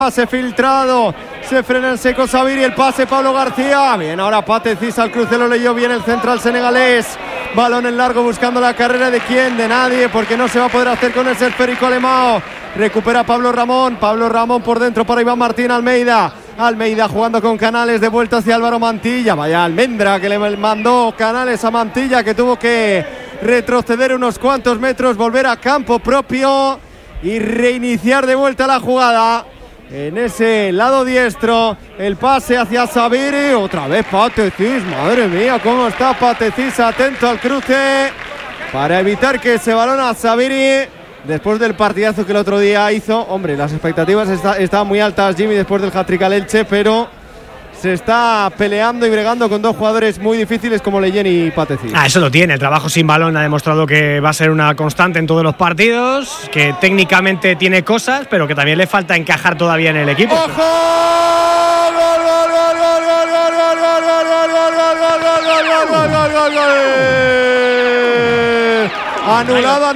Pase filtrado, se frena en seco Sabiri, el pase Pablo García. Bien, ahora Patezis al cruce, lo leyó bien el central senegalés. Balón en largo buscando la carrera de quién, de nadie, porque no se va a poder hacer con ese esférico Alemão. Recupera Pablo Ramón por dentro para Iván Martín Almeida. Almeida jugando con Canales, de vuelta hacia Álvaro Mantilla. Vaya almendra que le mandó Canales a Mantilla, que tuvo que retroceder unos cuantos metros, volver a campo propio y reiniciar de vuelta la jugada. En ese lado diestro, el pase hacia Sabiri. Otra vez Patezis, madre mía, cómo está Patezis, atento al cruce para evitar que ese balón a Sabiri. Después del partidazo que el otro día hizo, hombre, las expectativas están muy altas, Jimmy, después del hat-trick al Elche, pero se está peleando y bregando con dos jugadores muy difíciles como Leyen y Patezis. Eso lo tiene, el trabajo sin balón ha demostrado que va a ser una constante en todos los partidos, que técnicamente tiene cosas, pero que también le falta encajar todavía en el equipo. ¡Ojo! ¡Gol, gol, gol, gol, gol, gol, gol, gol, gol, gol, gol, gol, gol! Anulado,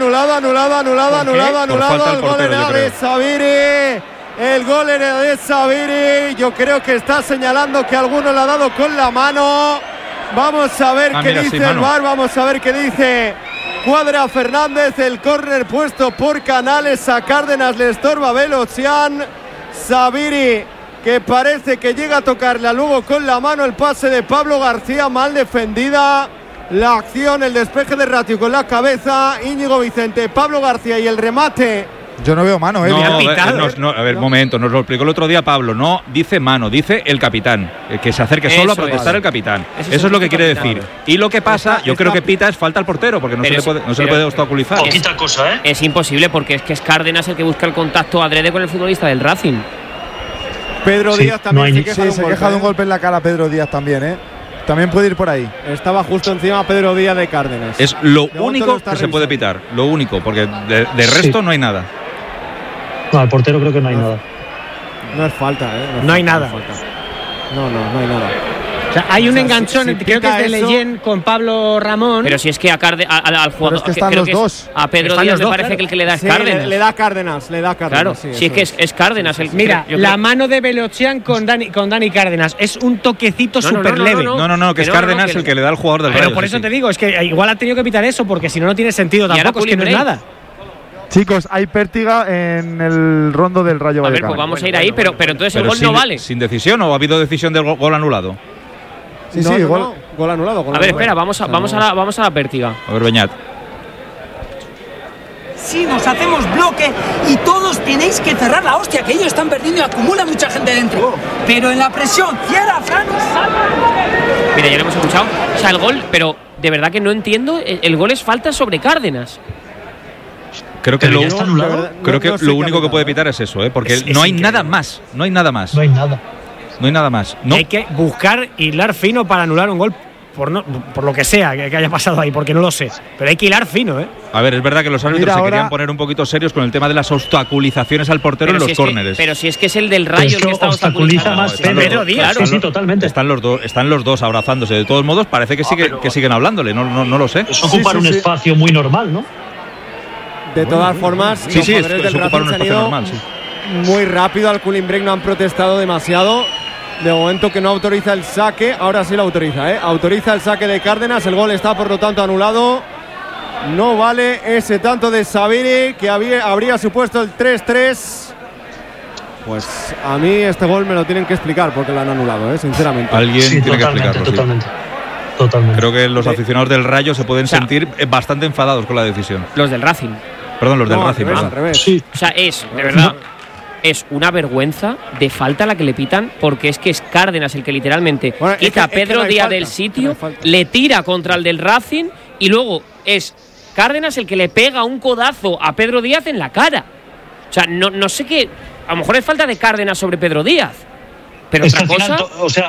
el gol era de Sabiri. El gol era de Sabiri. Yo creo que está señalando que alguno le ha dado con la mano. Vamos a ver qué dice el VAR. Vamos a ver qué dice Cuadra Fernández. El córner puesto por Canales. A Cárdenas le estorba Velocián. Sabiri, que parece que llega a tocarla luego con la mano. El pase de Pablo García, mal defendida la acción, el despeje de Ratio con la cabeza. Íñigo Vicente, Pablo García y el remate. Yo no veo mano, a ver, momento, nos lo explicó el otro día Pablo. No dice mano, dice el capitán. Que se acerque solo a protestar el capitán. Eso es lo que quiere decir. Y lo que pasa, yo creo que pita es falta al portero, porque no se le puede obstaculizar. Poquita cosa, ¿eh? Es imposible, porque es Cárdenas el que busca el contacto adrede con el futbolista del Racing. Pedro Díaz también se queja de un golpe en la cara. Pedro Díaz también, ¿eh? También puede ir por ahí. Estaba justo encima Pedro Díaz de Cárdenas. Es lo único que se puede pitar. Lo único, porque de resto no hay nada. No, al portero creo que no hay nada. No es falta, ¿eh? No hay nada. No hay nada. O sea, hay un enganchón, creo que es de Leyen con Pablo Ramón. Pero si es que al jugador. Es que están los dos. A Pedro Díaz me parece que el que le da es Cárdenas. Le da Cárdenas. Claro, si es que es Cárdenas el. Mira, la mano de Velocián con Dani Cárdenas es un toquecito súper leve. No, que es Cárdenas el que le da al jugador del Rayo. Pero por eso te digo, es que igual ha tenido que pitar eso, porque si no, no tiene sentido tampoco, es que no es nada. Chicos, hay pértiga en el rondo del Rayo Vallecano. A ver, pues vamos a ir ahí, pero entonces el gol no vale. ¿Sin decisión o ha habido decisión del gol anulado? Sí, gol anulado. A ver, espera, vamos a la pértiga. A ver, Beñat. Si nos hacemos bloque y todos tenéis que cerrar la hostia, que ellos están perdiendo y acumula mucha gente dentro. Pero en la presión, cierra, Fran, salva. Mira, ya lo hemos escuchado. O sea, el gol, pero de verdad que no entiendo. El gol es falta sobre Cárdenas. Creo que lo único que puede pitar es eso, porque no hay nada más. No hay nada más. No. Hay que buscar hilar fino para anular un gol por lo que sea que haya pasado ahí, porque no lo sé. Pero hay que hilar fino, A ver, es verdad que los árbitros se querían poner un poquito serios con el tema de las obstaculizaciones al portero en los córneres. Pero si es que es el del Rayo el que está obstaculizando más Pedro Díaz. Sí, totalmente. Están los dos abrazándose. De todos modos, parece que siguen hablándole. No lo sé. Es ocupar un espacio muy normal, ¿no? De todas formas, sí, es ocupar un espacio normal, sí. Muy rápido al cooling break, no han protestado demasiado. De momento que no autoriza el saque, ahora sí lo autoriza, Autoriza el saque de Cárdenas, el gol está por lo tanto anulado. No vale ese tanto de Sabiri, que habría supuesto el 3-3. Pues a mí este gol me lo tienen que explicar porque lo han anulado, sinceramente. Alguien tiene que explicarlo. Totalmente. Creo que los aficionados del Rayo se pueden sentir bastante enfadados con la decisión. Los del Racing. Perdón, los del Racing. Al revés. Sí. O sea, de verdad, es una vergüenza de falta la que le pitan, porque es que es Cárdenas el que literalmente quita a Pedro Díaz del sitio, le tira contra el del Racing y luego es Cárdenas el que le pega un codazo a Pedro Díaz en la cara. O sea, no sé qué. A lo mejor es falta de Cárdenas sobre Pedro Díaz. Pero otra cosa.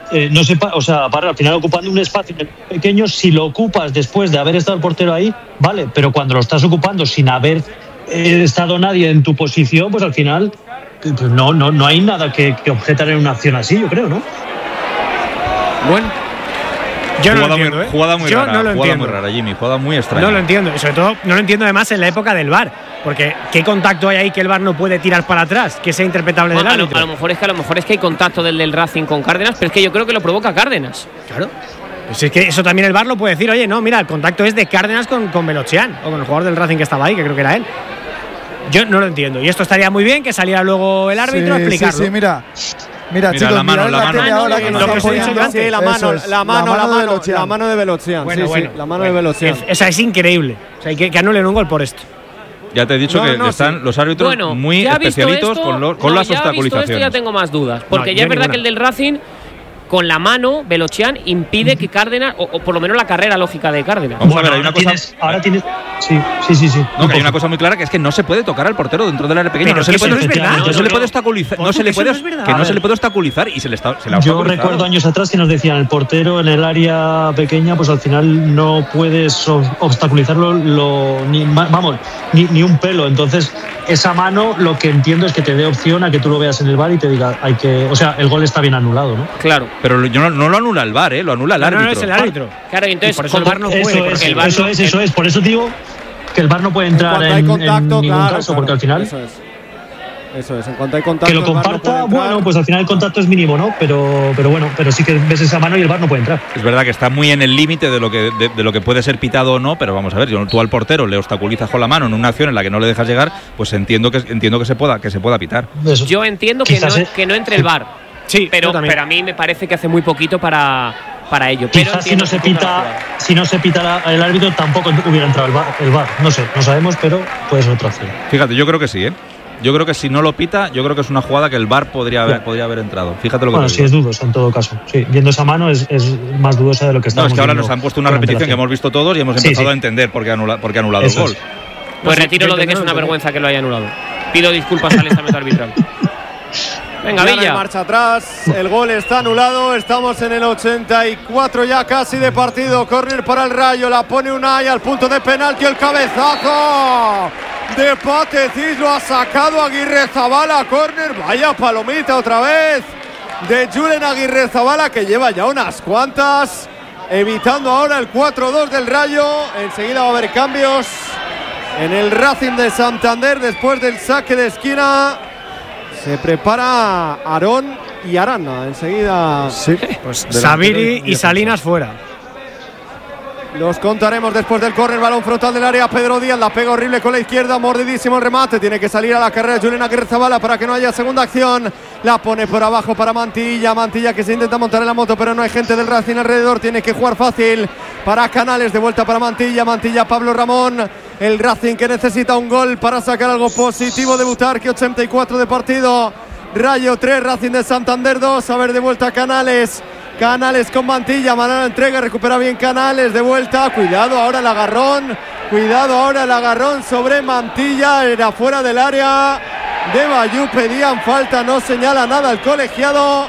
Para al final ocupando un espacio pequeño, si lo ocupas después de haber estado el portero ahí, vale, pero cuando lo estás ocupando sin haber estado nadie en tu posición, pues al final pues no hay nada que objetar en una acción así, yo creo, ¿no? Bueno, yo no lo entiendo, Jugada muy yo rara, no lo entiendo. Jugada muy rara, Jimmy, jugada muy extraña. No lo entiendo, y sobre todo no lo entiendo además en la época del VAR. Porque ¿qué contacto hay ahí que el VAR no puede tirar para atrás? Que sea interpretable del árbitro. A lo mejor es que hay contacto del Racing con Cárdenas, pero es que yo creo que lo provoca Cárdenas. Claro. Pues es que eso también el VAR lo puede decir. Oye, no, mira, el contacto es de Cárdenas con Veloceán, o con el jugador del Racing que estaba ahí, que creo que era él. Yo no lo entiendo. Y esto estaría muy bien que saliera luego el árbitro a explicarlo. Sí, mira, chicos, la mano. la mano de Veloceán. Bueno. La mano de Veloceán. Esa es increíble. O sea, que anulen un gol por esto. Ya te he dicho que están los árbitros muy especialitos con las obstaculizaciones. Esto ya tengo más dudas. Porque ya es verdad que el del Racing, con la mano, Veloceán impide que Cárdenas, o por lo menos la carrera lógica de Cárdenas. Vamos a ver, hay una cosa. Ahora tienes. Sí. No, que hay una cosa muy clara, que es que no se puede tocar al portero dentro del área pequeña. No se le puede obstaculizar. No se le puede obstaculizar y se le ha obstaculizado. Yo recuerdo años atrás que nos decían el portero en el área pequeña, pues al final no puedes obstaculizarlo ni un pelo. Entonces, esa mano, lo que entiendo es que te dé opción a que tú lo veas en el VAR y te diga, el gol está bien anulado, ¿no? Claro. Pero no lo anula el VAR, lo anula el árbitro. No es el árbitro. Claro, y entonces por eso el VAR no puede. Eso es. Por eso digo que el VAR no puede entrar en ningún caso, porque al final. Eso es, en cuanto hay contacto. Que lo comparta, pues al final el contacto es mínimo, ¿no? Pero sí que ves esa mano y el VAR no puede entrar. Es verdad que está muy en el límite de lo que puede ser pitado o no, pero vamos a ver, tú al portero le obstaculizas con la mano en una acción en la que no le dejas llegar, pues entiendo que se pueda pitar. Eso. Yo entiendo que no entre el VAR. Sí, pero a mí me parece que hace muy poquito para ello. Quizás si no se pita el árbitro tampoco hubiera entrado el VAR. No sé, no sabemos, pero puede ser otra opción. Fíjate, yo creo que sí, ¿eh? Yo creo que si no lo pita, yo creo que es una jugada que el VAR podría haber entrado. Fíjate lo que sí es dudosa en todo caso. Sí, viendo esa mano es más dudosa de lo que estábamos viendo. No, es que ahora nos han puesto una repetición que hemos visto todos y hemos empezado a entender por qué ha anulado el gol. Pues retiro lo de que es una vergüenza que lo haya anulado. Pido disculpas al estamento arbitral. Venga, Villa. Marcha atrás, el gol está anulado. Estamos en el 84 ya casi de partido. Córner para el Rayo, la pone Unai al punto de penalti. El cabezazo de Patecic lo ha sacado Aguirrezabala. Córner, vaya palomita otra vez de Julen Aguirrezabala, que lleva ya unas cuantas, evitando ahora el 4-2 del Rayo. Enseguida va a haber cambios en el Racing de Santander después del saque de esquina. Se prepara Aarón y Arana. Enseguida. Sí, pues Sabiri y Salinas fuera. Los contaremos después del córner. Balón frontal del área. Pedro Díaz la pega horrible con la izquierda. Mordidísimo el remate. Tiene que salir a la carrera Julen Aguirrezabala para que no haya segunda acción. La pone por abajo para Mantilla. Mantilla que se intenta montar en la moto, pero no hay gente del Racing alrededor. Tiene que jugar fácil para Canales. De vuelta para Mantilla. Mantilla, Pablo Ramón. El Racing que necesita un gol para sacar algo positivo de Butarque. 84 de partido. Rayo 3, Racing de Santander 2. A ver, de vuelta Canales. Canales con Mantilla, Manala entrega, recupera bien Canales, de vuelta, cuidado ahora el agarrón, sobre Mantilla, era fuera del área de Bayú, pedían falta, no señala nada el colegiado.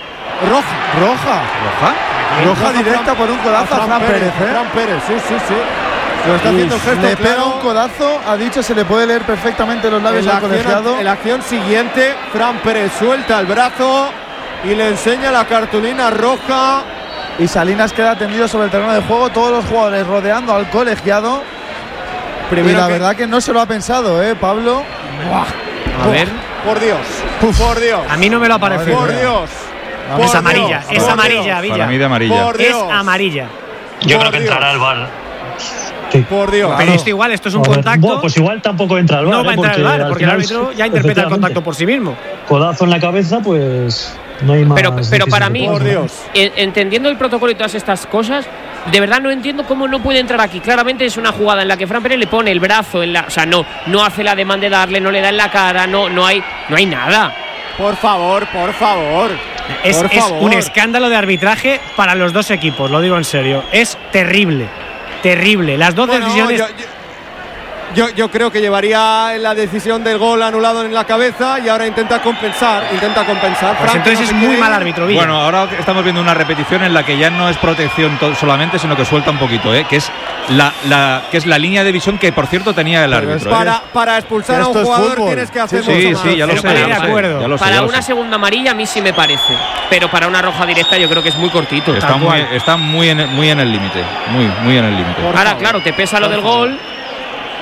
Roja directa por un codazo a Fran Pérez, Fran Pérez, sí. Lo está haciendo el gesto, le pega un codazo, ha dicho, se le puede leer perfectamente los labios al colegiado. En la acción siguiente, Fran Pérez suelta el brazo y le enseña la cartulina roja. Y Salinas queda tendido sobre el terreno de juego, todos los jugadores rodeando al colegiado. Primero, y la verdad que no se lo ha pensado, Pablo. A ver. Por Dios. A mí no me lo ha parecido. Por Dios. Es amarilla, Villa. Para mí de amarilla. Es amarilla. Yo creo que entrará el VAR. Sí. Por Dios. Pero esto es un contacto. Pues igual tampoco entra el VAR. No va a entrar el VAR, porque el árbitro ya interpreta el contacto por sí mismo. Codazo en la cabeza, pues no hay más. Pero para mí, entendiendo el protocolo y todas estas cosas, de verdad no entiendo cómo no puede entrar aquí. Claramente es una jugada en la que Fran Pérez le pone el brazo en la, o sea, no hace la demanda de darle, no le da en la cara, no hay nada. Por favor. Es un escándalo de arbitraje para los dos equipos, lo digo en serio. Es terrible. Las dos decisiones. Yo creo que llevaría la decisión del gol anulado en la cabeza y ahora intenta compensar. Pues entonces es muy mal árbitro, Villa. Bueno, ahora estamos viendo una repetición en la que ya no es protección solamente, sino que suelta un poquito, que es la línea de visión que, por cierto, tenía el árbitro. Para expulsar a un jugador tienes que hacer mucho más. Sí, ya lo sé. De acuerdo. Para una segunda amarilla a mí sí me parece, pero para una roja directa yo creo que es muy cortito. Está muy en el límite, muy en el límite. Ahora, claro, te pesa lo del gol.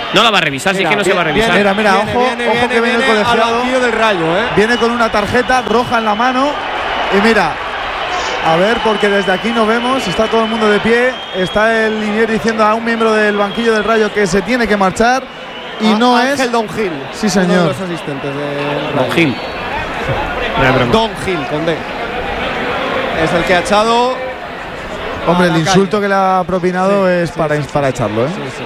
No la va a revisar, si es que no se va a revisar. Mira, ojo que viene el colegiado. Al banquillo del Rayo, Viene con una tarjeta roja en la mano. Y mira, a ver, porque desde aquí no vemos, está todo el mundo de pie. Está el linier diciendo a un miembro del banquillo del Rayo que se tiene que marchar. Y no Ángel es. Don Gil. Sí, señor. Uno de los asistentes de Don Gil. Don Gil, con D. Es el que ha echado. Hombre, el insulto que le ha propinado es para echarlo, ¿eh? Sí.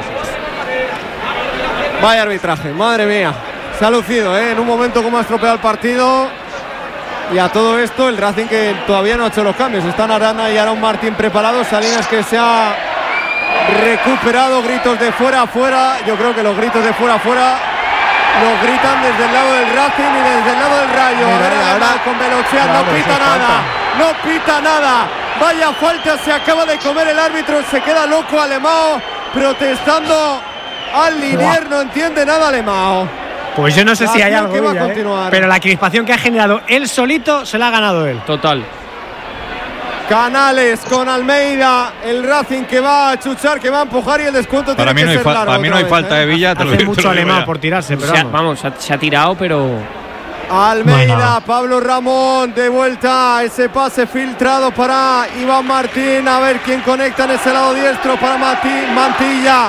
Vaya arbitraje, madre mía. Se ha lucido, en un momento como ha estropeado el partido. Y a todo esto, el Racing que todavía no ha hecho los cambios. Están Arana y Aaron Martín preparados. Salinas que se ha recuperado. Gritos de fuera, fuera. Yo creo que los gritos de fuera, fuera los gritan desde el lado del Racing y desde el lado del Rayo. Mira, ahora con Velocean, claro, no pita nada. No pita nada. Vaya falta, se acaba de comer el árbitro. Se queda loco Alemão protestando al linier. No entiende nada Alemão. Pues yo no sé si hay algo, que va a continuar. pero la crispación que ha generado él solito se la ha ganado él. Total. Canales con Almeida, el Racing que va a chuchar, que va a empujar y el descuento para tiene mí que ser largo. Para mí no hay falta de Villa. Hace mucho Alemão por tirarse, pero se ha tirado, pero. Almeida, Pablo Ramón, de vuelta, ese pase filtrado para Iván Martín, a ver quién conecta en ese lado diestro para Mantilla,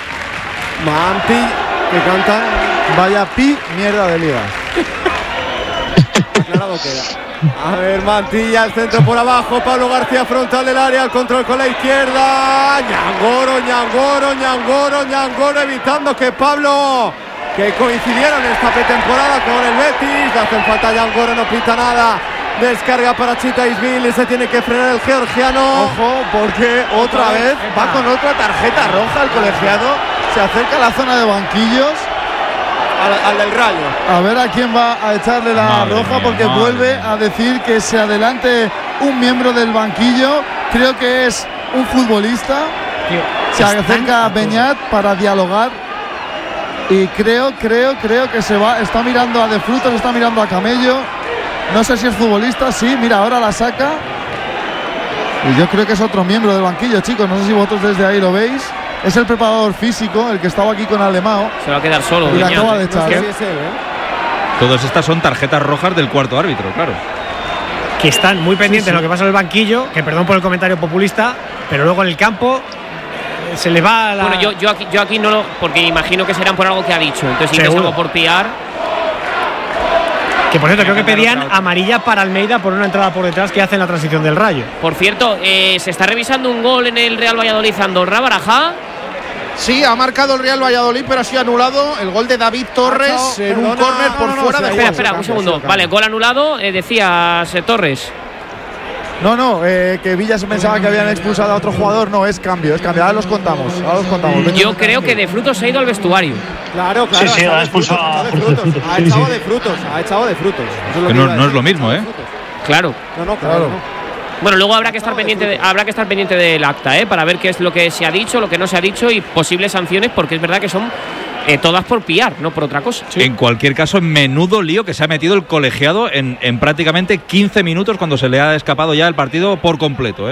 que cantan. Vaya mierda de liga. Aclarado queda. A ver, Mantilla, el centro por abajo, Pablo García frontal del área, el control con la izquierda, Ñangoro, evitando que Pablo, que coincidieron esta pretemporada con el Betis, le hacen falta a Ñangoro, no pita nada, descarga para Chita Isbili, se tiene que frenar el georgiano. Ojo, porque otra vez va con otra tarjeta roja el colegiado, se acerca a la zona de banquillos. Al del Rayo. A ver a quién va a echarle la roja, porque vuelve a decir que se adelante un miembro del banquillo. Creo que es un futbolista. Se acerca a Beñat para dialogar. Y creo que está mirando a De Frutos, está mirando a Camello. No sé si es futbolista, sí, mira, ahora la saca. Y yo creo que es otro miembro del banquillo, chicos. No sé si vosotros desde ahí lo veis. Es el preparador físico, el que estaba aquí con Alemão. Se va a quedar solo. Y la acaba de echar. Todas estas son tarjetas rojas del cuarto árbitro, claro. Que están muy pendientes de lo que pasa en el banquillo, que perdón por el comentario populista, pero luego en el campo se le va la... Bueno, yo aquí no lo... Porque imagino que serán por algo que ha dicho. Entonces si es algo por pillar... Que por cierto, creo que pedían amarilla para Almeida por una entrada por detrás que hace en la transición del Rayo. Por cierto, se está revisando un gol en el Real Valladolid Andorra, Baraja. Sí, ha marcado el Real Valladolid, pero ha sido anulado el gol de David Torres en un córner por fuera de juego. Espera, un segundo. Vale, gol anulado, decías Torres. No, que Villa se pensaba que habían expulsado a otro jugador. No, es cambio. Ahora los contamos. Yo creo que De Frutos se ha ido al vestuario. Claro. Sí, ha expulsado a Frutos. Ha echado de Frutos. Que no es lo mismo, ¿eh? Claro. Claro. Bueno, luego habrá que estar pendiente del acta, para ver qué es lo que se ha dicho, lo que no se ha dicho y posibles sanciones, porque es verdad que son todas por pillar, no por otra cosa. Sí. En cualquier caso, menudo lío que se ha metido el colegiado en prácticamente 15 minutos cuando se le ha escapado ya el partido por completo,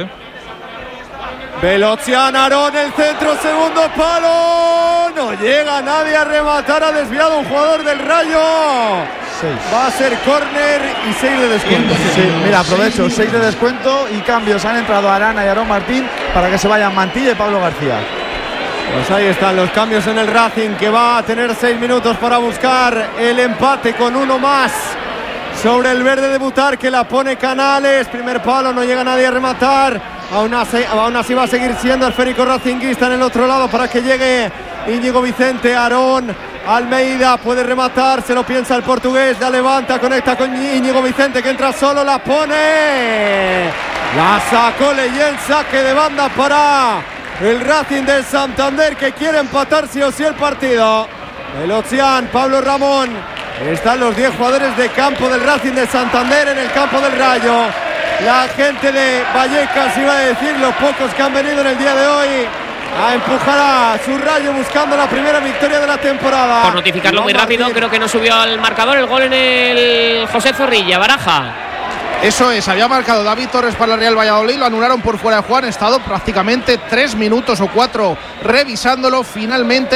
Velocean, Aarón, el centro, segundo palo. No llega nadie a rematar, ha desviado un jugador del Rayo. 6. Va a ser córner y 6 de descuento. Sí, mira, aprovecho, 6 de descuento y cambios. Han entrado Arana y Aaron Martín para que se vayan Mantilla y Pablo García. Pues ahí están los cambios en el Racing, que va a tener 6 minutos para buscar el empate con uno más sobre el verde de Butar, que la pone Canales. Primer palo, no llega nadie a rematar. Aún así va a seguir siendo el esférico racinguista en el otro lado para que llegue Íñigo Vicente. Aarón, Almeida puede rematar, se lo piensa el portugués, la levanta, conecta con Íñigo Vicente, que entra solo, la pone, la sacó Leyen, saque de banda para el Racing de Santander, que quiere empatar sí o sí el partido. Velocean, Pablo Ramón, están los 10 jugadores de campo del Racing de Santander en el campo del Rayo. La gente de Vallecas, iba a decir, los pocos que han venido en el día de hoy a empujar a su Rayo buscando la primera victoria de la temporada. Por notificarlo muy rápido, creo que no subió al marcador el gol en el José Zorrilla, Baraja. Eso es, había marcado David Torres para el Real Valladolid, lo anularon por fuera de juego, han estado prácticamente 3 minutos o 4 revisándolo, finalmente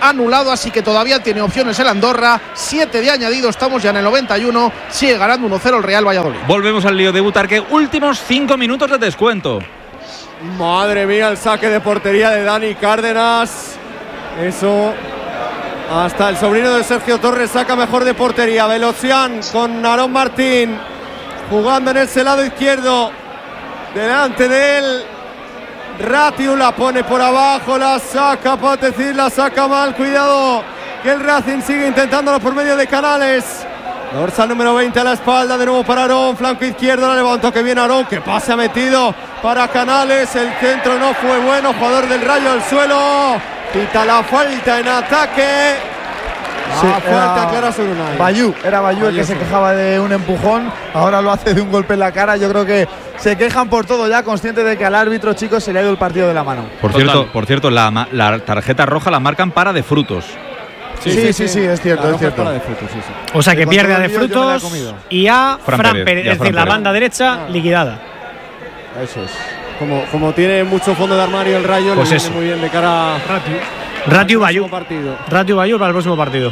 anulado, así que todavía tiene opciones el Andorra. 7 de añadido, estamos ya en el 91. Sigue ganando 1-0 el Real Valladolid. Volvemos al lío de Butarque. Últimos 5 minutos de descuento. Madre mía, el saque de portería de Dani Cárdenas. Eso, hasta el sobrino de Sergio Torres saca mejor de portería. Velocian con Aarón Martín jugando en ese lado izquierdo. Delante de él Ratiu, la pone por abajo, la saca Patecic, la saca mal. Cuidado que el Racing sigue intentándolo por medio de Canales. Dorsal número 20 a la espalda, de nuevo para Aarón, flanco izquierdo, la levantó, que viene Aarón, que pase ha metido para Canales, el centro no fue bueno, jugador del Rayo al suelo, pita la falta en ataque. Sí, falta clara sobre Unai. Era Bayú el que se quejaba de un empujón, ahora lo hace de un golpe en la cara. Yo creo que se quejan por todo ya, conscientes de que al árbitro, chicos, se le ha ido el partido de la mano. Por cierto, la tarjeta roja la marcan para de frutos. Sí, es cierto, es cierto. O sea que pierde a de frutos y a Fran Pérez, es decir, la banda derecha liquidada. Eso es. Como tiene mucho fondo de armario el Rayo, pues le viene muy bien de cara a Ratiu Bayú para el próximo partido.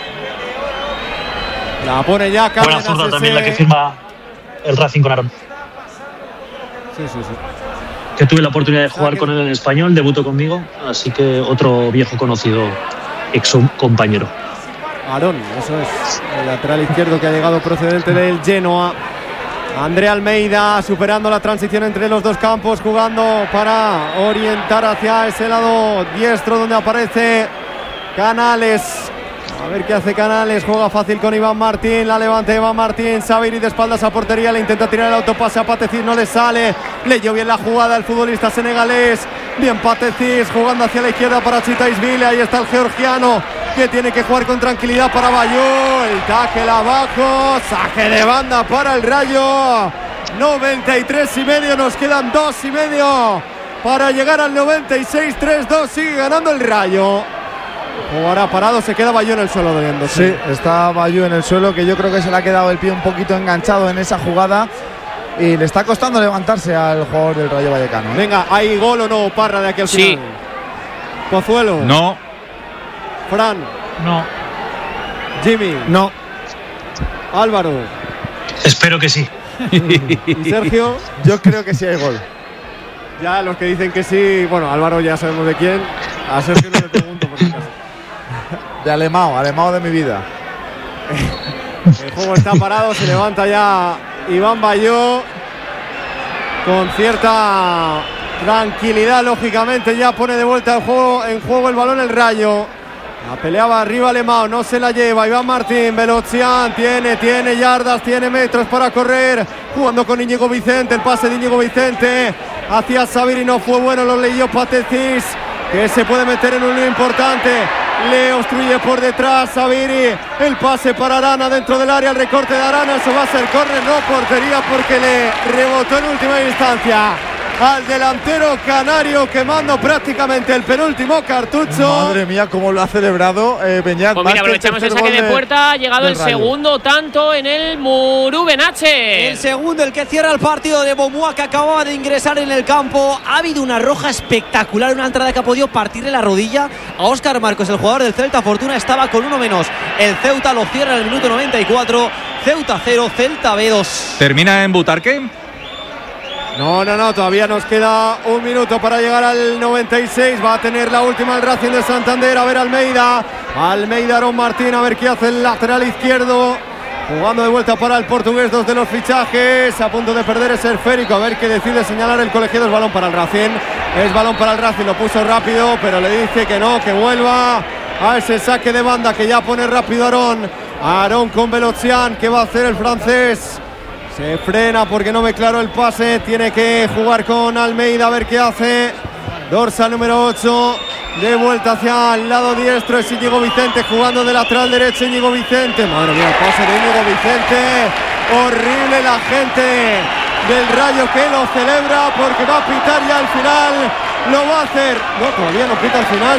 La pone ya Cárdenas. Buena zurda también la que firma el Racing con Aarón. Sí. Que tuve la oportunidad de jugar con él en Español, debutó conmigo, así que otro viejo conocido, ex compañero. Aarón, eso es, el lateral izquierdo que ha llegado procedente del Genoa. André Almeida superando la transición entre los dos campos, jugando para orientar hacia ese lado diestro donde aparece Canales. A ver qué hace Canales, juega fácil con Iván Martín, la levanta Iván Martín, Sabiri de espaldas a portería, le intenta tirar el autopase a Patecic, no le sale, leyó bien la jugada el futbolista senegalés, bien Patecic jugando hacia la izquierda para Chitaisvili, ahí está el georgiano que tiene que jugar con tranquilidad para Bayú, el tackle abajo, saque de banda para el Rayo, 93,5, nos quedan 2,5 para llegar al 96, 3-2, sigue ganando el Rayo. Jugará parado, se queda Bayú en el suelo doliéndose. Sí, está Bayú en el suelo, que yo creo que se le ha quedado el pie un poquito enganchado en esa jugada y le está costando levantarse al jugador del Rayo Vallecano. Venga, ¿hay gol o no, Parra, de aquí al final? Pozuelo. No. Fran. No. Jimmy. No. Álvaro. Espero que sí. ¿Y Sergio? Yo creo que sí hay gol. Ya los que dicen que sí, bueno, Álvaro ya sabemos de quién. A Sergio no le pregunto por si acaso. De Alemão de mi vida. El juego está parado, se levanta ya Iván Bayú con cierta tranquilidad, lógicamente ya pone de vuelta en juego el balón el Rayo. La peleaba arriba Alemão, no se la lleva Iván Martín, Velocian, tiene yardas, tiene metros para correr, jugando con Íñigo Vicente, el pase de Íñigo Vicente hacia Sabiri, no fue bueno, lo leyó Patecic, que se puede meter en un lío importante, le obstruye por detrás Sabiri, el pase para Arana dentro del área, el recorte de Arana, eso va a ser córner, no portería porque le rebotó en última instancia al delantero canario, quemando prácticamente el penúltimo cartucho. Madre mía, cómo lo ha celebrado Beñat. Pues mira, aprovechamos el saque de puerta, ha llegado el segundo tanto en el Muru Benache. El segundo, el que cierra el partido de Bomboa, que acababa de ingresar en el campo. Ha habido una roja espectacular, una entrada que ha podido partirle la rodilla a Óscar Marcos, el jugador del Celta. Fortuna estaba con uno menos. El Ceuta lo cierra en el minuto 94. Ceuta 0, Celta B 2. ¿Termina en Butarque? No, todavía nos queda un minuto para llegar al 96. Va a tener la última el Racing de Santander. A ver Almeida, Aarón Martín, a ver qué hace el lateral izquierdo. Jugando de vuelta para el portugués, 2 de los fichajes. A punto de perder ese esférico. A ver qué decide señalar el colegiado. Es balón para el Racing. Es balón para el Racing. Lo puso rápido, pero le dice que no, que vuelva a ese saque de banda que ya pone rápido Aarón con Velocian. ¿Qué va a hacer el francés? Se frena porque no ve claro el pase. Tiene que jugar con Almeida a ver qué hace. Dorsal número 8. De vuelta hacia el lado diestro. Es Íñigo Vicente jugando de lateral derecho. Íñigo Vicente. Madre mía, el pase de Íñigo Vicente. Horrible la gente del Rayo que lo celebra porque va a pitar ya al final. Lo va a hacer. No, todavía no pita al final.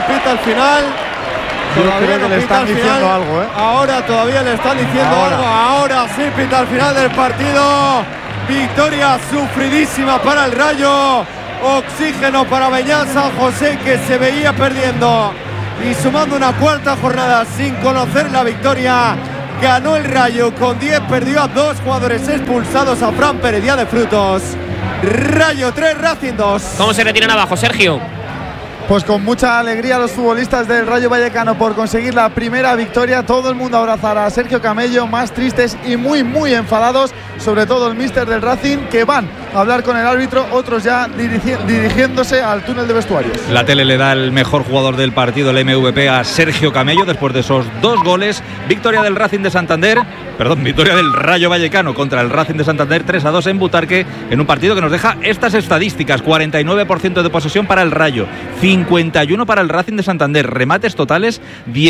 Todavía no le están diciendo algo, Ahora todavía le están diciendo algo. Ahora sí pita al final del partido. Victoria sufridísima para el Rayo. Oxígeno para Beñat San José, que se veía perdiendo y sumando una cuarta jornada sin conocer la victoria. Ganó el Rayo con 10, perdió a 2 jugadores expulsados, a Fran Pérez y a De Frutos. Rayo 3, Racing 2. ¿Cómo se retiran abajo, Sergio? Pues con mucha alegría los futbolistas del Rayo Vallecano por conseguir la primera victoria. Todo el mundo abrazará a Sergio Camello, más tristes y muy enfadados, sobre todo el míster del Racing, que van a hablar con el árbitro, otros ya dirigiéndose al túnel de vestuarios. La tele le da el mejor jugador del partido, el MVP, a Sergio Camello después de esos 2 goles. Victoria del Racing de Santander, victoria del Rayo Vallecano contra el Racing de Santander, 3-2 en Butarque, en un partido que nos deja estas estadísticas: 49% de posesión para el Rayo, 51 para el Racing de Santander, remates totales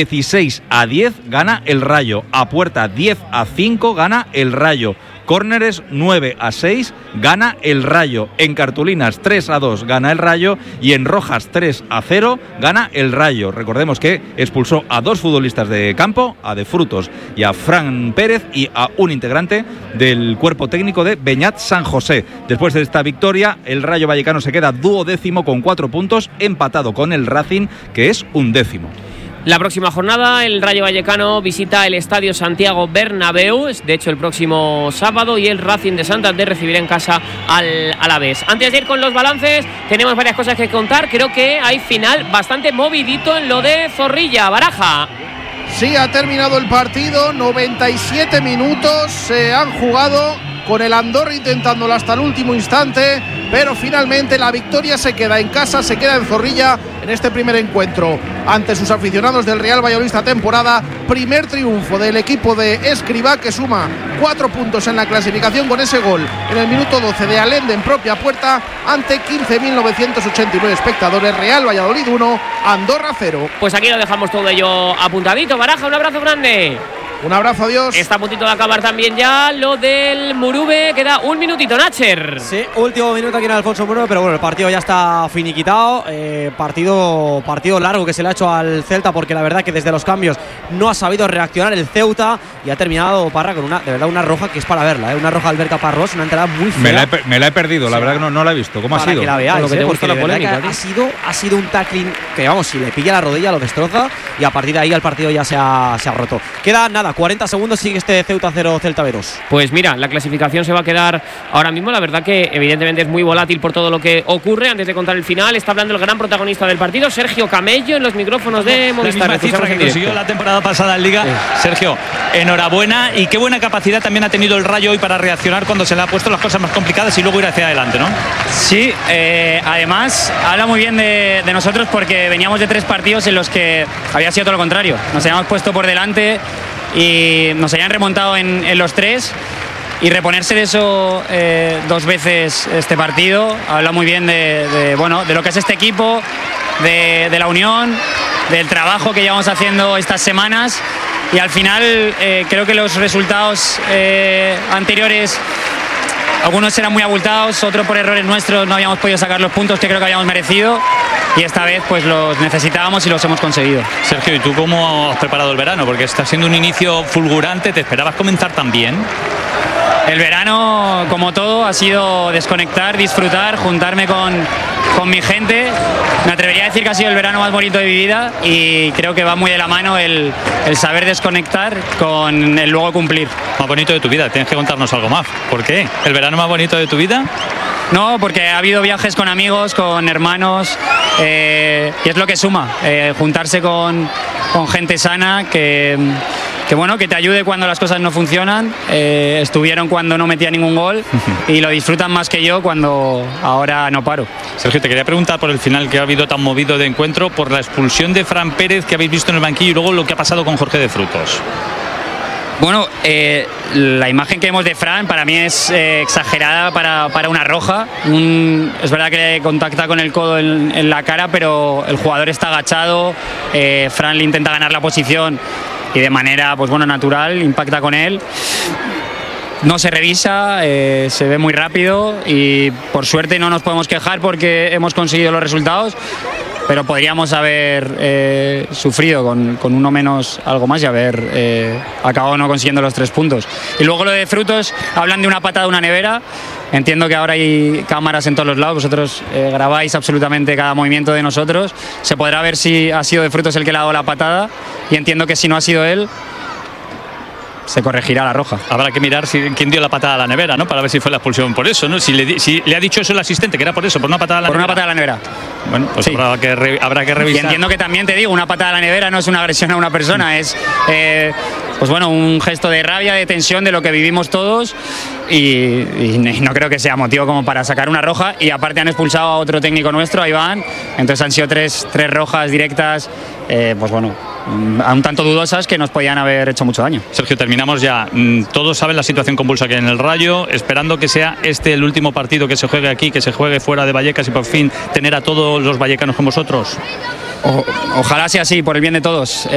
16-10 gana el Rayo, a puerta 10-5 gana el Rayo, córneres 9-6 gana el Rayo, en cartulinas 3-2 gana el Rayo y en rojas 3-0 gana el Rayo. Recordemos que expulsó a 2 futbolistas de campo, a De Frutos y a Fran Pérez, y a un integrante del cuerpo técnico de Beñat San José. Después de esta victoria, el Rayo Vallecano se queda 12º con 4 puntos, empatado con el Racing, que es 11º. La próxima jornada el Rayo Vallecano visita el Estadio Santiago Bernabéu, de hecho el próximo sábado, y el Racing de Santander recibirá en casa al Alavés. Antes de ir con los balances, tenemos varias cosas que contar. Creo que hay final bastante movidito en lo de Zorrilla, Baraja. Sí, ha terminado el partido, 97 minutos se han jugado, con el Andorra intentándolo hasta el último instante, pero finalmente la victoria se queda en casa, se queda en Zorrilla en este primer encuentro ante sus aficionados del Real Valladolid esta temporada. Primer triunfo del equipo de Escribá, que suma 4 puntos en la clasificación con ese gol en el minuto 12 de Allende en propia puerta ante 15.989 espectadores. Real Valladolid 1, Andorra 0. Pues aquí lo dejamos todo ello apuntadito. Baraja, un abrazo grande. Un abrazo, adiós. Está a puntito de acabar también ya lo del Murube. Queda un minutito, Nacher. Sí, último minuto aquí en Alfonso Murube, pero bueno, el partido ya está finiquitado. Partido largo que se le ha hecho al Celta, porque la verdad que desde los cambios no ha sabido reaccionar el Ceuta, y ha terminado Parra con una roja que es para verla, una roja Albert Caparrós, una entrada muy fea. Me la he perdido, la verdad que no la he visto. ¿Cómo ha sido? Que la veáis, lo que te gusta la polémica. Ha sido un tackling que, vamos, si le pilla la rodilla lo destroza, y a partir de ahí el partido ya se ha roto. Queda nada, 40 segundos, sigue este Ceuta 0, Celta B 2. Pues mira, la clasificación se va a quedar ahora mismo. La verdad que evidentemente es muy volátil por todo lo que ocurre. Antes de contar el final, está hablando el gran protagonista del partido, Sergio Camello, en los micrófonos de Movistar. La misma cifra que consiguió la temporada pasada en Liga. Sergio, enhorabuena, y qué buena capacidad también ha tenido el Rayo hoy para reaccionar cuando se le ha puesto las cosas más complicadas y luego ir hacia adelante, ¿no? Sí, además habla muy bien de nosotros, porque veníamos de 3 partidos en los que había sido todo lo contrario. Nos habíamos puesto por delante y nos habían remontado en los 3, y reponerse de eso 2 veces este partido habla muy bien de lo que es este equipo, de la unión, del trabajo que llevamos haciendo estas semanas. Y al final creo que los resultados anteriores, algunos eran muy abultados, otros por errores nuestros no habíamos podido sacar los puntos que creo que habíamos merecido, y esta vez pues los necesitábamos y los hemos conseguido. Sergio, ¿y tú cómo has preparado el verano? Porque está siendo un inicio fulgurante. ¿Te esperabas comenzar tan bien? El verano, como todo, ha sido desconectar, disfrutar, juntarme con mi gente. Me atrevería a decir que ha sido el verano más bonito de mi vida, y creo que va muy de la mano el saber desconectar con el luego cumplir. Más bonito de tu vida, tienes que contarnos algo más. ¿Por qué? ¿El verano más bonito de tu vida? No, porque ha habido viajes con amigos, con hermanos, y es lo que suma, juntarse con gente sana que te ayude cuando las cosas no funcionan. Estuvieron cuando no metía ningún gol y lo disfrutan más que yo cuando ahora no paro. Sergio, te quería preguntar por el final que ha habido tan movido de encuentro, por la expulsión de Fran Pérez que habéis visto en el banquillo, y luego lo que ha pasado con Jorge de Frutos. Bueno, la imagen que vemos de Fran para mí es exagerada para una roja. Es verdad que le contacta con el codo en la cara, pero el jugador está agachado. Fran le intenta ganar la posición y de manera natural impacta con él. No se revisa, se ve muy rápido, y por suerte no nos podemos quejar porque hemos conseguido los resultados. pero podríamos haber sufrido con uno menos algo más y haber acabado no consiguiendo los 3 puntos. Y luego lo de Frutos, hablan de una patada de una nevera. Entiendo que ahora hay cámaras en todos los lados, vosotros grabáis absolutamente cada movimiento de nosotros, se podrá ver si ha sido de Frutos el que le ha dado la patada, y entiendo que si no ha sido él, se corregirá la roja. Habrá que mirar quién dio la patada a la nevera, ¿no? Para ver si fue la expulsión por eso, ¿no? Si le ha dicho eso el asistente, que era por eso, por una patada a la nevera. Por una patada a la nevera. Bueno, pues sí. habrá que revisar. Y entiendo que también, te digo, una patada a la nevera no es una agresión a una persona, es pues bueno, un gesto de rabia, de tensión, de lo que vivimos todos, y no creo que sea motivo como para sacar una roja. Y aparte han expulsado a otro técnico nuestro, a Iván, entonces han sido tres rojas directas, pues bueno, un tanto dudosas, que nos podían haber hecho mucho daño. Sergio, terminamos ya. Todos saben la situación convulsa que hay en el Rayo, esperando que sea el último partido que se juegue aquí, que se juegue fuera de Vallecas, y por fin tener a todos los vallecanos con vosotros. Ojalá sea así, por el bien de todos.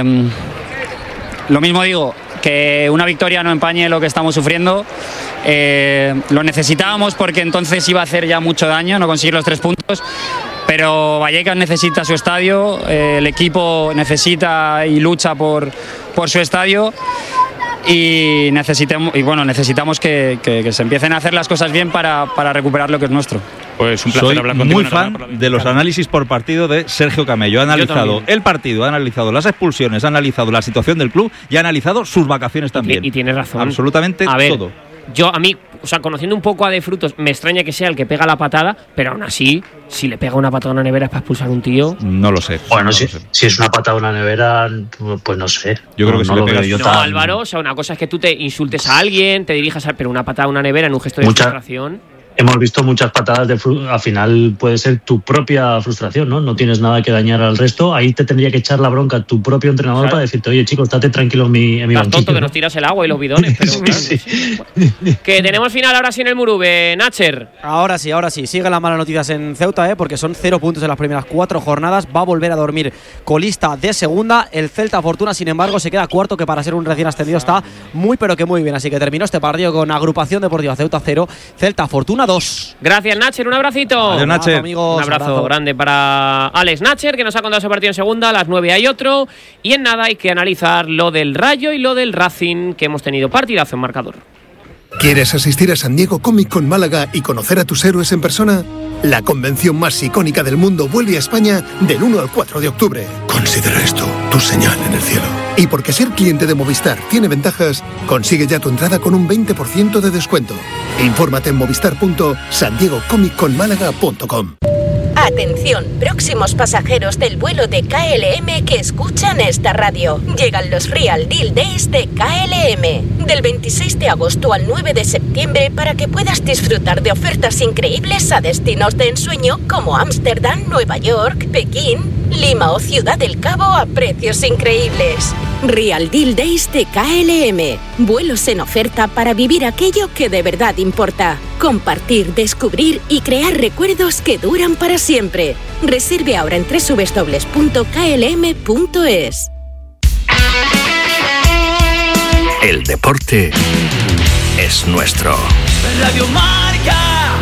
Lo mismo digo, que una victoria no empañe lo que estamos sufriendo. Lo necesitábamos, porque entonces iba a hacer ya mucho daño no conseguir los 3 puntos. Pero Vallecas necesita su estadio, el equipo necesita y lucha por su estadio, y necesitamos que se empiecen a hacer las cosas bien para recuperar lo que es nuestro. Pues un placer hablar contigo. Muy fan de los análisis por partido de Sergio Camello. Ha analizado el partido, ha analizado las expulsiones, ha analizado la situación del club y ha analizado sus vacaciones también. Y tienes razón. Absolutamente todo. A mí, conociendo un poco a De Frutos, me extraña que sea el que pega la patada, pero aún así, si le pega una patada a una nevera es para expulsar a un tío. No lo sé. Bueno, si es una patada a una nevera, pues no sé. Yo creo que si le pegas. No, Álvaro, una cosa es que tú te insultes a alguien, te dirijas pero una patada a una nevera en un gesto de frustración. Hemos visto muchas patadas al final puede ser tu propia frustración, ¿no? No tienes nada que dañar al resto. Ahí te tendría que echar la bronca tu propio entrenador, claro, para decirte, oye, chicos, estate tranquilo en mi banquillo. Estás tonto, que nos tiras el agua y los bidones, pero claro, sí. Que tenemos final ahora sí en el Murube, Nacher. Ahora sí. Siguen las malas noticias en Ceuta, porque son 0 puntos en las primeras 4 jornadas. Va a volver a dormir colista de segunda. El Celta Fortuna, sin embargo, se queda cuarto, que para ser un recién ascendido está muy, pero que muy bien. Así que terminó este partido con Agrupación Deportiva Ceuta 0, Celta Fortuna 2. Gracias, Nacher, un abracito. Adiós, Nacher. Amigos, un abrazo grande para Alex Nacher, que nos ha contado ese partido en segunda. A las 9 hay otro. Y en nada hay que analizar lo del Rayo y lo del Racing, que hemos tenido partidazo en marcador. ¿Quieres asistir a San Diego Comic Con Málaga y conocer a tus héroes en persona? La convención más icónica del mundo vuelve a España del 1 al 4 de octubre. Considera esto tu señal en el cielo. Y porque ser cliente de Movistar tiene ventajas, consigue ya tu entrada con un 20% de descuento. Infórmate en movistar.sandiegocomicconmálaga.com. Atención, próximos pasajeros del vuelo de KLM que escuchan esta radio. Llegan los Real Deal Days de KLM. Del 26 de agosto al 9 de septiembre, para que puedas disfrutar de ofertas increíbles a destinos de ensueño como Ámsterdam, Nueva York, Pekín, Lima o Ciudad del Cabo a precios increíbles. Real Deal Days de KLM. Vuelos en oferta para vivir aquello que de verdad importa. Compartir, descubrir y crear recuerdos que duran para siempre. Reserve ahora en www.klm.es. El deporte es nuestro. Radio Marca.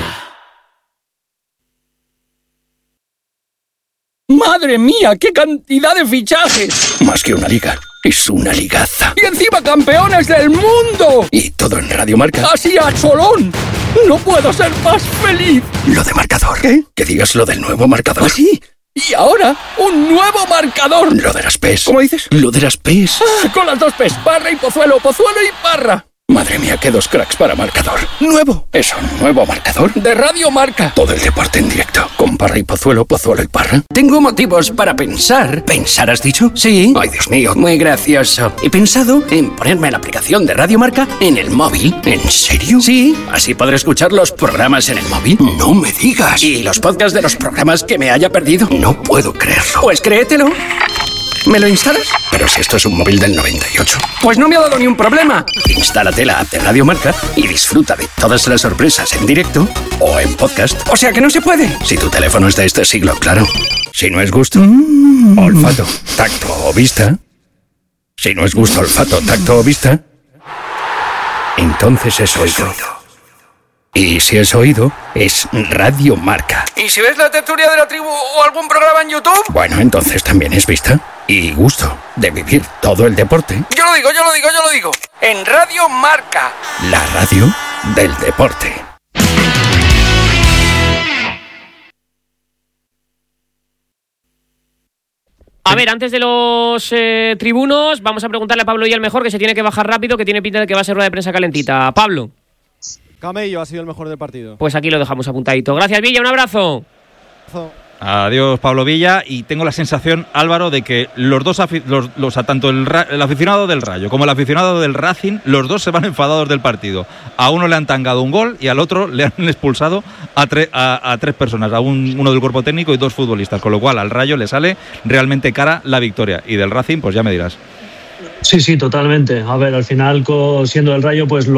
¡Madre mía! ¡Qué cantidad de fichajes! Más que una liga, es una ligaza. ¡Y encima campeones del mundo! Y todo en Radio Marca. ¡Así a cholón! ¡No puedo ser más feliz! Lo de marcador. ¿Qué? Que digas lo del nuevo marcador. ¿Ah, sí? Y ahora, un nuevo marcador. Lo de las PES. ¿Cómo dices? Lo de las PES. Con las 2 PES, Parra y Pozuelo, Pozuelo y Parra. Madre mía, qué 2 cracks para marcador. Nuevo. ¿Eso, nuevo marcador? De Radio Marca. Todo el deporte en directo. Con Parra y Pozuelo, Pozuelo y Parra. Tengo motivos para pensar. ¿Pensar has dicho? Sí. Ay, Dios mío. Muy gracioso. He pensado en ponerme la aplicación de Radio Marca en el móvil. ¿En serio? Sí. ¿Así podré escuchar los programas en el móvil? No me digas. Y los podcasts de los programas que me haya perdido. No puedo creerlo. Pues créetelo. ¿Me lo instalas? Pero si esto es un móvil del 98. Pues no me ha dado ni un problema. Instálate la app de Radio Marca y disfruta de todas las sorpresas en directo o en podcast. O sea que no se puede. Si tu teléfono es de este siglo, claro. Si no es gusto, olfato, tacto o vista. Si no es gusto, olfato, tacto o vista, entonces es oído. Y si es oído, es Radio Marca. ¿Y si ves la tertulia de la tribu o algún programa en YouTube? Bueno, entonces también es vista y gusto de vivir todo el deporte. Yo lo digo. En Radio Marca. La radio del deporte. A ver, antes de los tribunos, vamos a preguntarle a Pablo y el mejor, que se tiene que bajar rápido, que tiene pinta de que va a ser rueda de prensa calentita. Pablo. Camello ha sido el mejor del partido. Pues aquí lo dejamos apuntadito. Gracias, Villa, un abrazo. Adiós, Pablo Villa. Y tengo la sensación, Álvaro, de que los dos, tanto el aficionado del Rayo como el aficionado del Racing, los dos se van enfadados del partido. A uno le han tangado un gol y al otro le han expulsado a tres personas, uno del cuerpo técnico y dos futbolistas, con lo cual al Rayo le sale realmente cara la victoria. Y del Racing, pues ya me dirás. Sí, totalmente. A ver, al final, siendo el Rayo, pues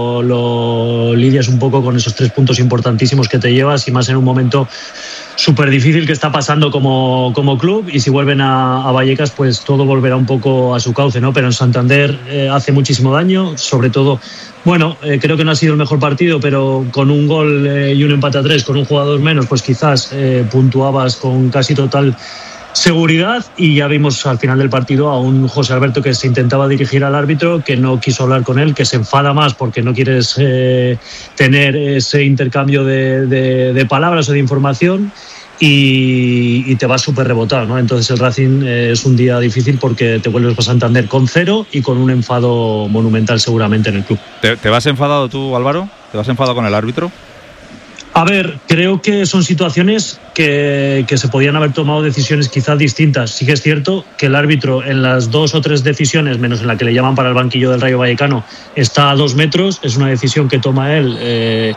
lo lidias un poco con esos 3 puntos importantísimos que te llevas, y más en un momento súper difícil que está pasando como club. Y si vuelven a Vallecas, pues todo volverá un poco a su cauce, ¿no? Pero en Santander hace muchísimo daño, sobre todo. Bueno, creo que no ha sido el mejor partido, pero con un gol y un empate a 3, con un jugador menos, pues quizás puntuabas con casi total seguridad. Y ya vimos al final del partido a un José Alberto que se intentaba dirigir al árbitro, que no quiso hablar con él, que se enfada más porque no quieres tener ese intercambio de palabras o de información, y te vas súper rebotado, ¿no? Entonces el Racing es un día difícil porque te vuelves a Santander con 0 y con un enfado monumental seguramente en el club. ¿Te vas enfadado tú, Álvaro? ¿Te vas enfadado con el árbitro? A ver, creo que son situaciones que se podían haber tomado decisiones quizás distintas. Sí que es cierto que el árbitro en las 2 o 3 decisiones, menos en la que le llaman para el banquillo del Rayo Vallecano, está a 2 metros. Es una decisión que toma él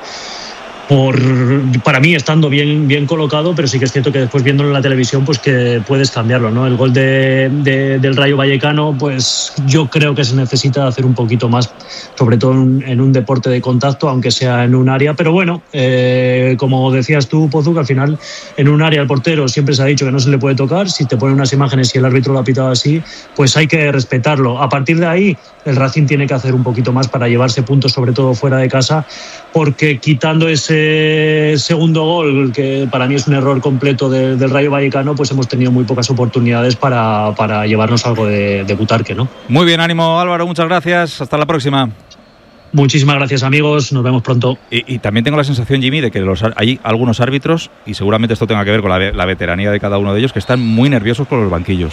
para mí estando bien colocado, pero sí que es cierto que después viéndolo en la televisión, pues que puedes cambiarlo, ¿no? El gol del Rayo Vallecano, pues yo creo que se necesita hacer un poquito más, sobre todo en un deporte de contacto, aunque sea en un área. Pero bueno, como decías tú, Pozu, que al final en un área al portero siempre se ha dicho que no se le puede tocar. Si te ponen unas imágenes y el árbitro lo ha pitado así, pues hay que respetarlo. A partir de ahí, el Racing tiene que hacer un poquito más para llevarse puntos, sobre todo fuera de casa, porque quitando ese segundo gol, que para mí es un error completo del Rayo Vallecano, pues hemos tenido muy pocas oportunidades para llevarnos algo de Butarque, ¿no? Muy bien, ánimo, Álvaro, muchas gracias, hasta la próxima. Muchísimas gracias, amigos, nos vemos pronto. Y también tengo la sensación, Jimmy, de que hay algunos árbitros, y seguramente esto tenga que ver con la veteranía de cada uno de ellos, que están muy nerviosos con los banquillos.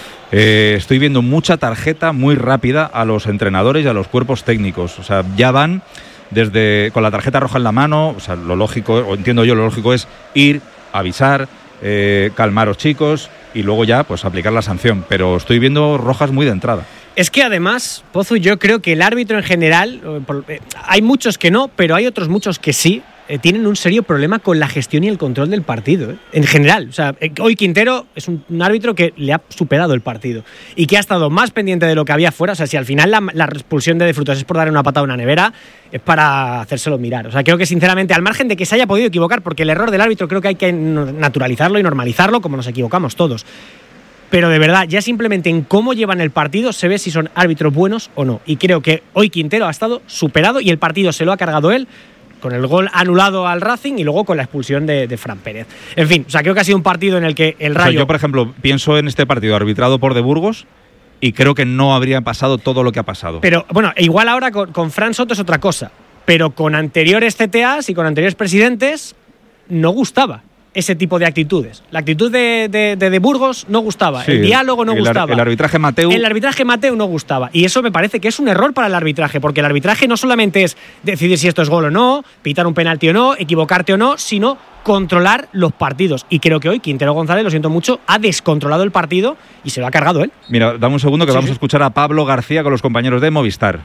Estoy viendo mucha tarjeta muy rápida a los entrenadores y a los cuerpos técnicos. O sea, ya van con la tarjeta roja en la mano. O sea, lo lógico es ir, avisar, calmaros, chicos, y luego ya pues aplicar la sanción. Pero estoy viendo rojas muy de entrada. Es que además, Pozu, yo creo que el árbitro en general, hay muchos que no, pero hay otros muchos que sí, tienen un serio problema con la gestión y el control del partido, en general. O sea, hoy Quintero es un árbitro que le ha superado el partido y que ha estado más pendiente de lo que había fuera. O sea, si al final la expulsión de Frutos es por darle una patada a una nevera, es para hacérselo mirar. O sea, creo que sinceramente, al margen de que se haya podido equivocar, porque el error del árbitro creo que hay que naturalizarlo y normalizarlo, como nos equivocamos todos. Pero de verdad, ya simplemente en cómo llevan el partido se ve si son árbitros buenos o no. Y creo que hoy Quintero ha estado superado y el partido se lo ha cargado él, con el gol anulado al Racing y luego con la expulsión de Fran Pérez. En fin, o sea, creo que ha sido un partido en el que el Rayo... O sea, yo, por ejemplo, pienso en este partido arbitrado por De Burgos y creo que no habría pasado todo lo que ha pasado. Pero, bueno, igual ahora con Fran Soto es otra cosa, pero con anteriores CTAs y con anteriores presidentes no gustaba ese tipo de actitudes. La actitud de Burgos no gustaba, sí, el diálogo no gustaba. El arbitraje Mateu. El arbitraje Mateu no gustaba. Y eso me parece que es un error para el arbitraje, porque el arbitraje no solamente es decidir si esto es gol o no, pitar un penalti o no, equivocarte o no, sino controlar los partidos. Y creo que hoy Quintero González, lo siento mucho, ha descontrolado el partido y se lo ha cargado él. Mira, dame un segundo que vamos a escuchar a Pablo García con los compañeros de Movistar.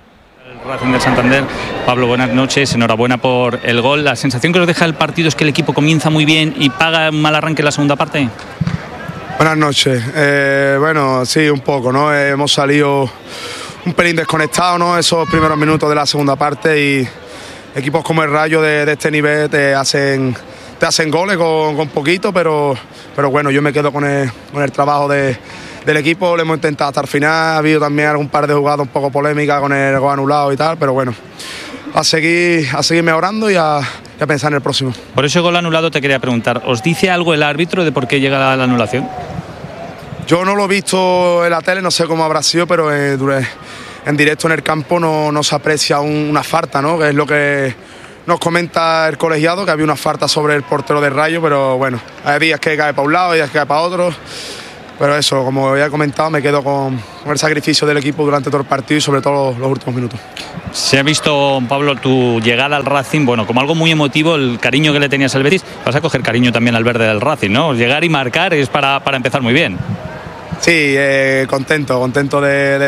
Racing del Santander. Pablo, buenas noches, enhorabuena por el gol. ¿La sensación que os deja el partido es que el equipo comienza muy bien y paga un mal arranque en la segunda parte? Buenas noches. Bueno, sí, un poco, ¿no? Hemos salido un pelín desconectados, ¿no? Esos primeros minutos de la segunda parte, y equipos como el Rayo de este nivel te hacen goles con poquito, pero bueno, yo me quedo con el trabajo del equipo. Lo hemos intentado hasta el final. Ha habido también algún par de jugadas un poco polémicas con el gol anulado y tal, pero bueno, a seguir mejorando y a pensar en el próximo. Por ese gol anulado te quería preguntar, ¿os dice algo el árbitro de por qué llega la anulación? Yo no lo he visto en la tele, no sé cómo habrá sido, pero en directo en el campo no se aprecia una falta, ¿no? Que es lo que nos comenta el colegiado, que había una falta sobre el portero del Rayo, pero bueno, hay días que cae para un lado, hay días que cae para otro. Pero eso, como había comentado, me quedo con el sacrificio del equipo durante todo el partido y sobre todo los últimos minutos. Se ha visto, Pablo, tu llegada al Racing, bueno, como algo muy emotivo, el cariño que le tenías al Betis. Vas a coger cariño también al verde del Racing, ¿no? Llegar y marcar es para empezar muy bien. Sí, contento de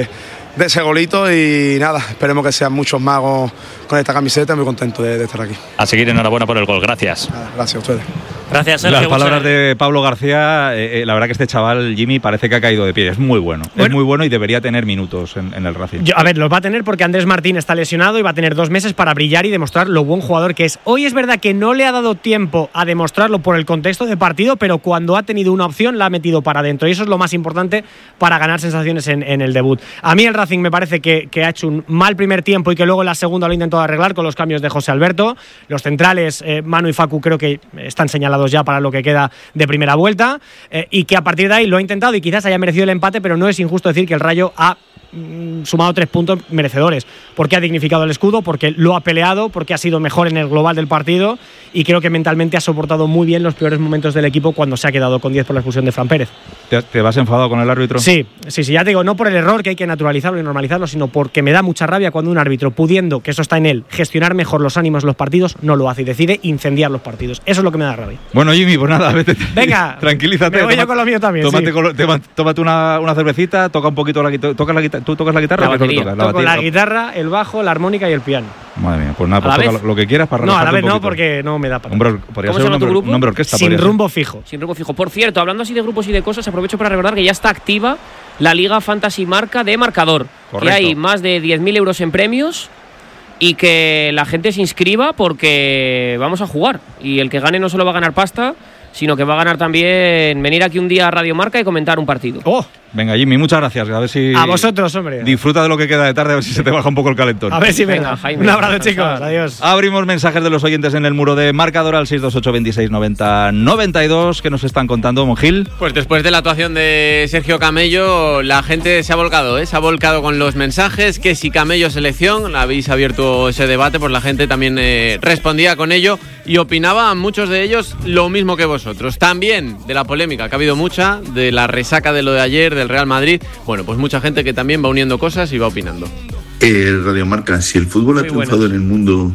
ese golito y nada, esperemos que sean muchos más con esta camiseta, muy contento de estar aquí. A seguir, enhorabuena por el gol, gracias. Gracias a ustedes. Gracias, Sergio. Las palabras de Pablo García, la verdad que este chaval, Jimmy, parece que ha caído de pie. Es muy bueno y debería tener minutos en el Racing. A ver, los va a tener porque Andrés Martín está lesionado y va a tener 2 meses para brillar y demostrar lo buen jugador que es. Hoy es verdad que no le ha dado tiempo a demostrarlo por el contexto de partido, pero cuando ha tenido una opción la ha metido para adentro y eso es lo más importante para ganar sensaciones en el debut. A mí el Racing me parece que ha hecho un mal primer tiempo y que luego en la segunda lo ha intentado arreglar con los cambios de José Alberto. Los centrales, Manu y Facu, creo que están señalados ya para lo que queda de primera vuelta y que a partir de ahí lo ha intentado y quizás haya merecido el empate, pero no es injusto decir que el Rayo ha sumado 3 puntos merecedores, porque ha dignificado el escudo, porque lo ha peleado, porque ha sido mejor en el global del partido y creo que mentalmente ha soportado muy bien los peores momentos del equipo cuando se ha quedado con 10 por la expulsión de Fran Pérez. ¿Te vas enfadado con el árbitro? Sí, ya te digo, no por el error que hay que naturalizarlo y normalizarlo, sino porque me da mucha rabia cuando un árbitro, pudiendo, que eso está en él, gestionar mejor los ánimos de los partidos, no lo hace y decide incendiar los partidos. Eso es lo que me da rabia. Bueno, Jimmy, pues nada, vete. Venga, tranquilízate. Me voy yo con lo mío también. Tómate una cervecita, toca un poquito la guitarra. ¿Tú tocas la guitarra? Toco la guitarra, el bajo, la armónica y el piano. Madre mía, pues nada, pues toca lo que quieras para relajarte. No, a la vez no, porque no me da para. Podría ser un nombre orquesta. Sin rumbo fijo. Sin rumbo fijo. Por cierto, hablando así de grupos y de cosas, aprovecho para recordar que ya está activa la Liga Fantasy Marca de Marcador. Correcto. Que hay más de 10.000 euros en premios y que la gente se inscriba porque vamos a jugar. Y el que gane no solo va a ganar pasta, sino que va a ganar también venir aquí un día a Radio Marca y comentar un partido. Venga, Jimmy, muchas gracias. A ver si a vosotros, hombre. Disfruta de lo que queda de tarde, a ver si se te baja un poco el calentón. A ver si venga. Jaime, un abrazo, chicos. Adiós. Abrimos mensajes de los oyentes en el muro de Marcador al 628 26 90 92. ¿Qué nos están contando, Monjil? Pues después de la actuación de Sergio Camello, la gente se ha volcado, se ha volcado con los mensajes. Que si Camello selección, habéis abierto ese debate, pues la gente también respondía con ello y opinaba, muchos de ellos, lo mismo que vosotros. También de la polémica, que ha habido mucha, de la resaca de lo de ayer, del Real Madrid. Bueno, pues mucha gente que también va uniendo cosas y va opinando. Radio Marca, si el fútbol ha triunfado en el mundo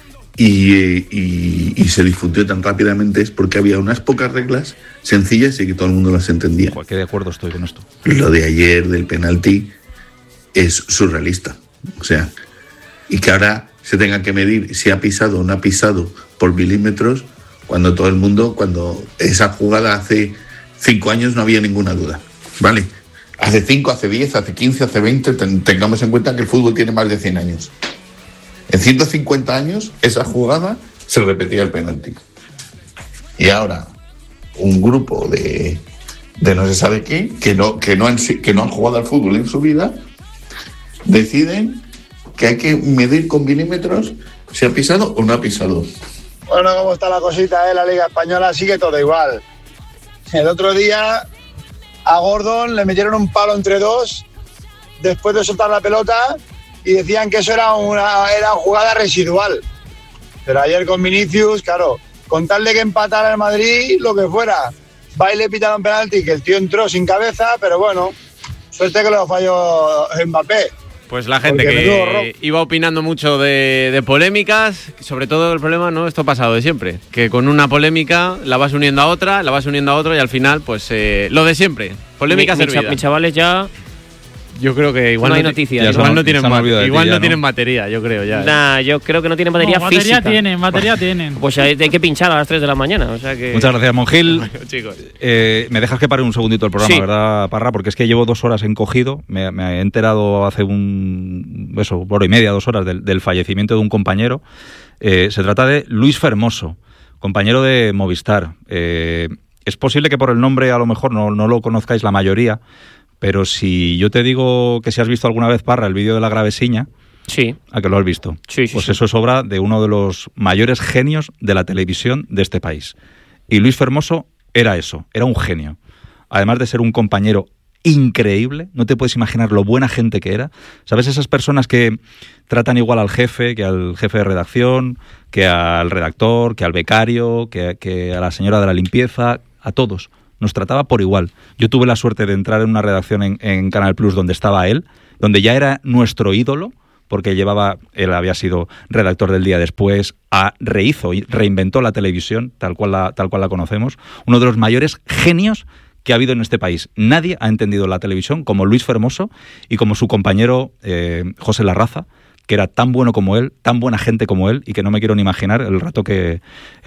y se difundió tan rápidamente es porque había unas pocas reglas sencillas y que todo el mundo las entendía. Qué de acuerdo estoy con esto. Lo de ayer del penalti es surrealista. O sea, y que ahora se tenga que medir si ha pisado o no ha pisado por milímetros, cuando todo el mundo, cuando esa jugada hace 5 años no había ninguna duda. ¿Vale? Hace 5, hace 10, hace 15, hace 20, tengamos en cuenta que el fútbol tiene más de 100 años. En 150 años, esa jugada se repetía el penalti. Y ahora, un grupo de no se sabe qué, que no han jugado al fútbol en su vida, deciden que hay que medir con milímetros si ha pisado o no ha pisado. Bueno, ¿cómo está la cosita, La Liga Española sigue todo igual. El otro día a Gordon le metieron un palo entre dos después de soltar la pelota y decían que eso era una jugada residual. Pero ayer con Vinicius, claro, con tal de que empatara el Madrid, lo que fuera, va y le pitaron penalti, que el tío entró sin cabeza, pero bueno, suerte que lo falló Mbappé. Pues la gente que iba opinando mucho de polémicas, sobre todo el problema, ¿no? Esto ha pasado de siempre, que con una polémica la vas uniendo a otra, y al final, pues lo de siempre, polémica servida. Mis chavales ya... Yo creo que igual no hay noticias. Igual no tienen batería, yo creo ya. Nah, yo creo que no tienen batería física. Batería tienen. Pues hay que pinchar a las 3 de la mañana. O sea que... Muchas gracias, Monjil. Bueno, chicos. Me dejas que pare un segundito el programa, sí. ¿Verdad, Parra? Porque es que llevo 2 horas encogido. Me he enterado hace hora y media, 2 horas del fallecimiento de un compañero. Se trata de Luis Fermoso, compañero de Movistar. Es posible que por el nombre a lo mejor no lo conozcáis la mayoría, pero si yo te digo que si has visto alguna vez, Parra, el vídeo de la Gravesiña, Sí. ¿A que lo has visto? Sí. Pues eso es obra de uno de los mayores genios de la televisión de este país. Y Luis Fermoso era eso, era un genio. Además de ser un compañero increíble, no te puedes imaginar lo buena gente que era. ¿Sabes? Esas personas que tratan igual al jefe, que al jefe de redacción, que al redactor, que al becario, que a la señora de la limpieza, a todos. Nos trataba por igual. Yo tuve la suerte de entrar en una redacción en Canal Plus donde estaba él, donde ya era nuestro ídolo, porque él había sido redactor del Día Después, rehizo y reinventó la televisión tal cual la conocemos. Uno de los mayores genios que ha habido en este país. Nadie ha entendido la televisión como Luis Fermoso y como su compañero José Larraza, que era tan bueno como él, tan buena gente como él, y que no me quiero ni imaginar el rato que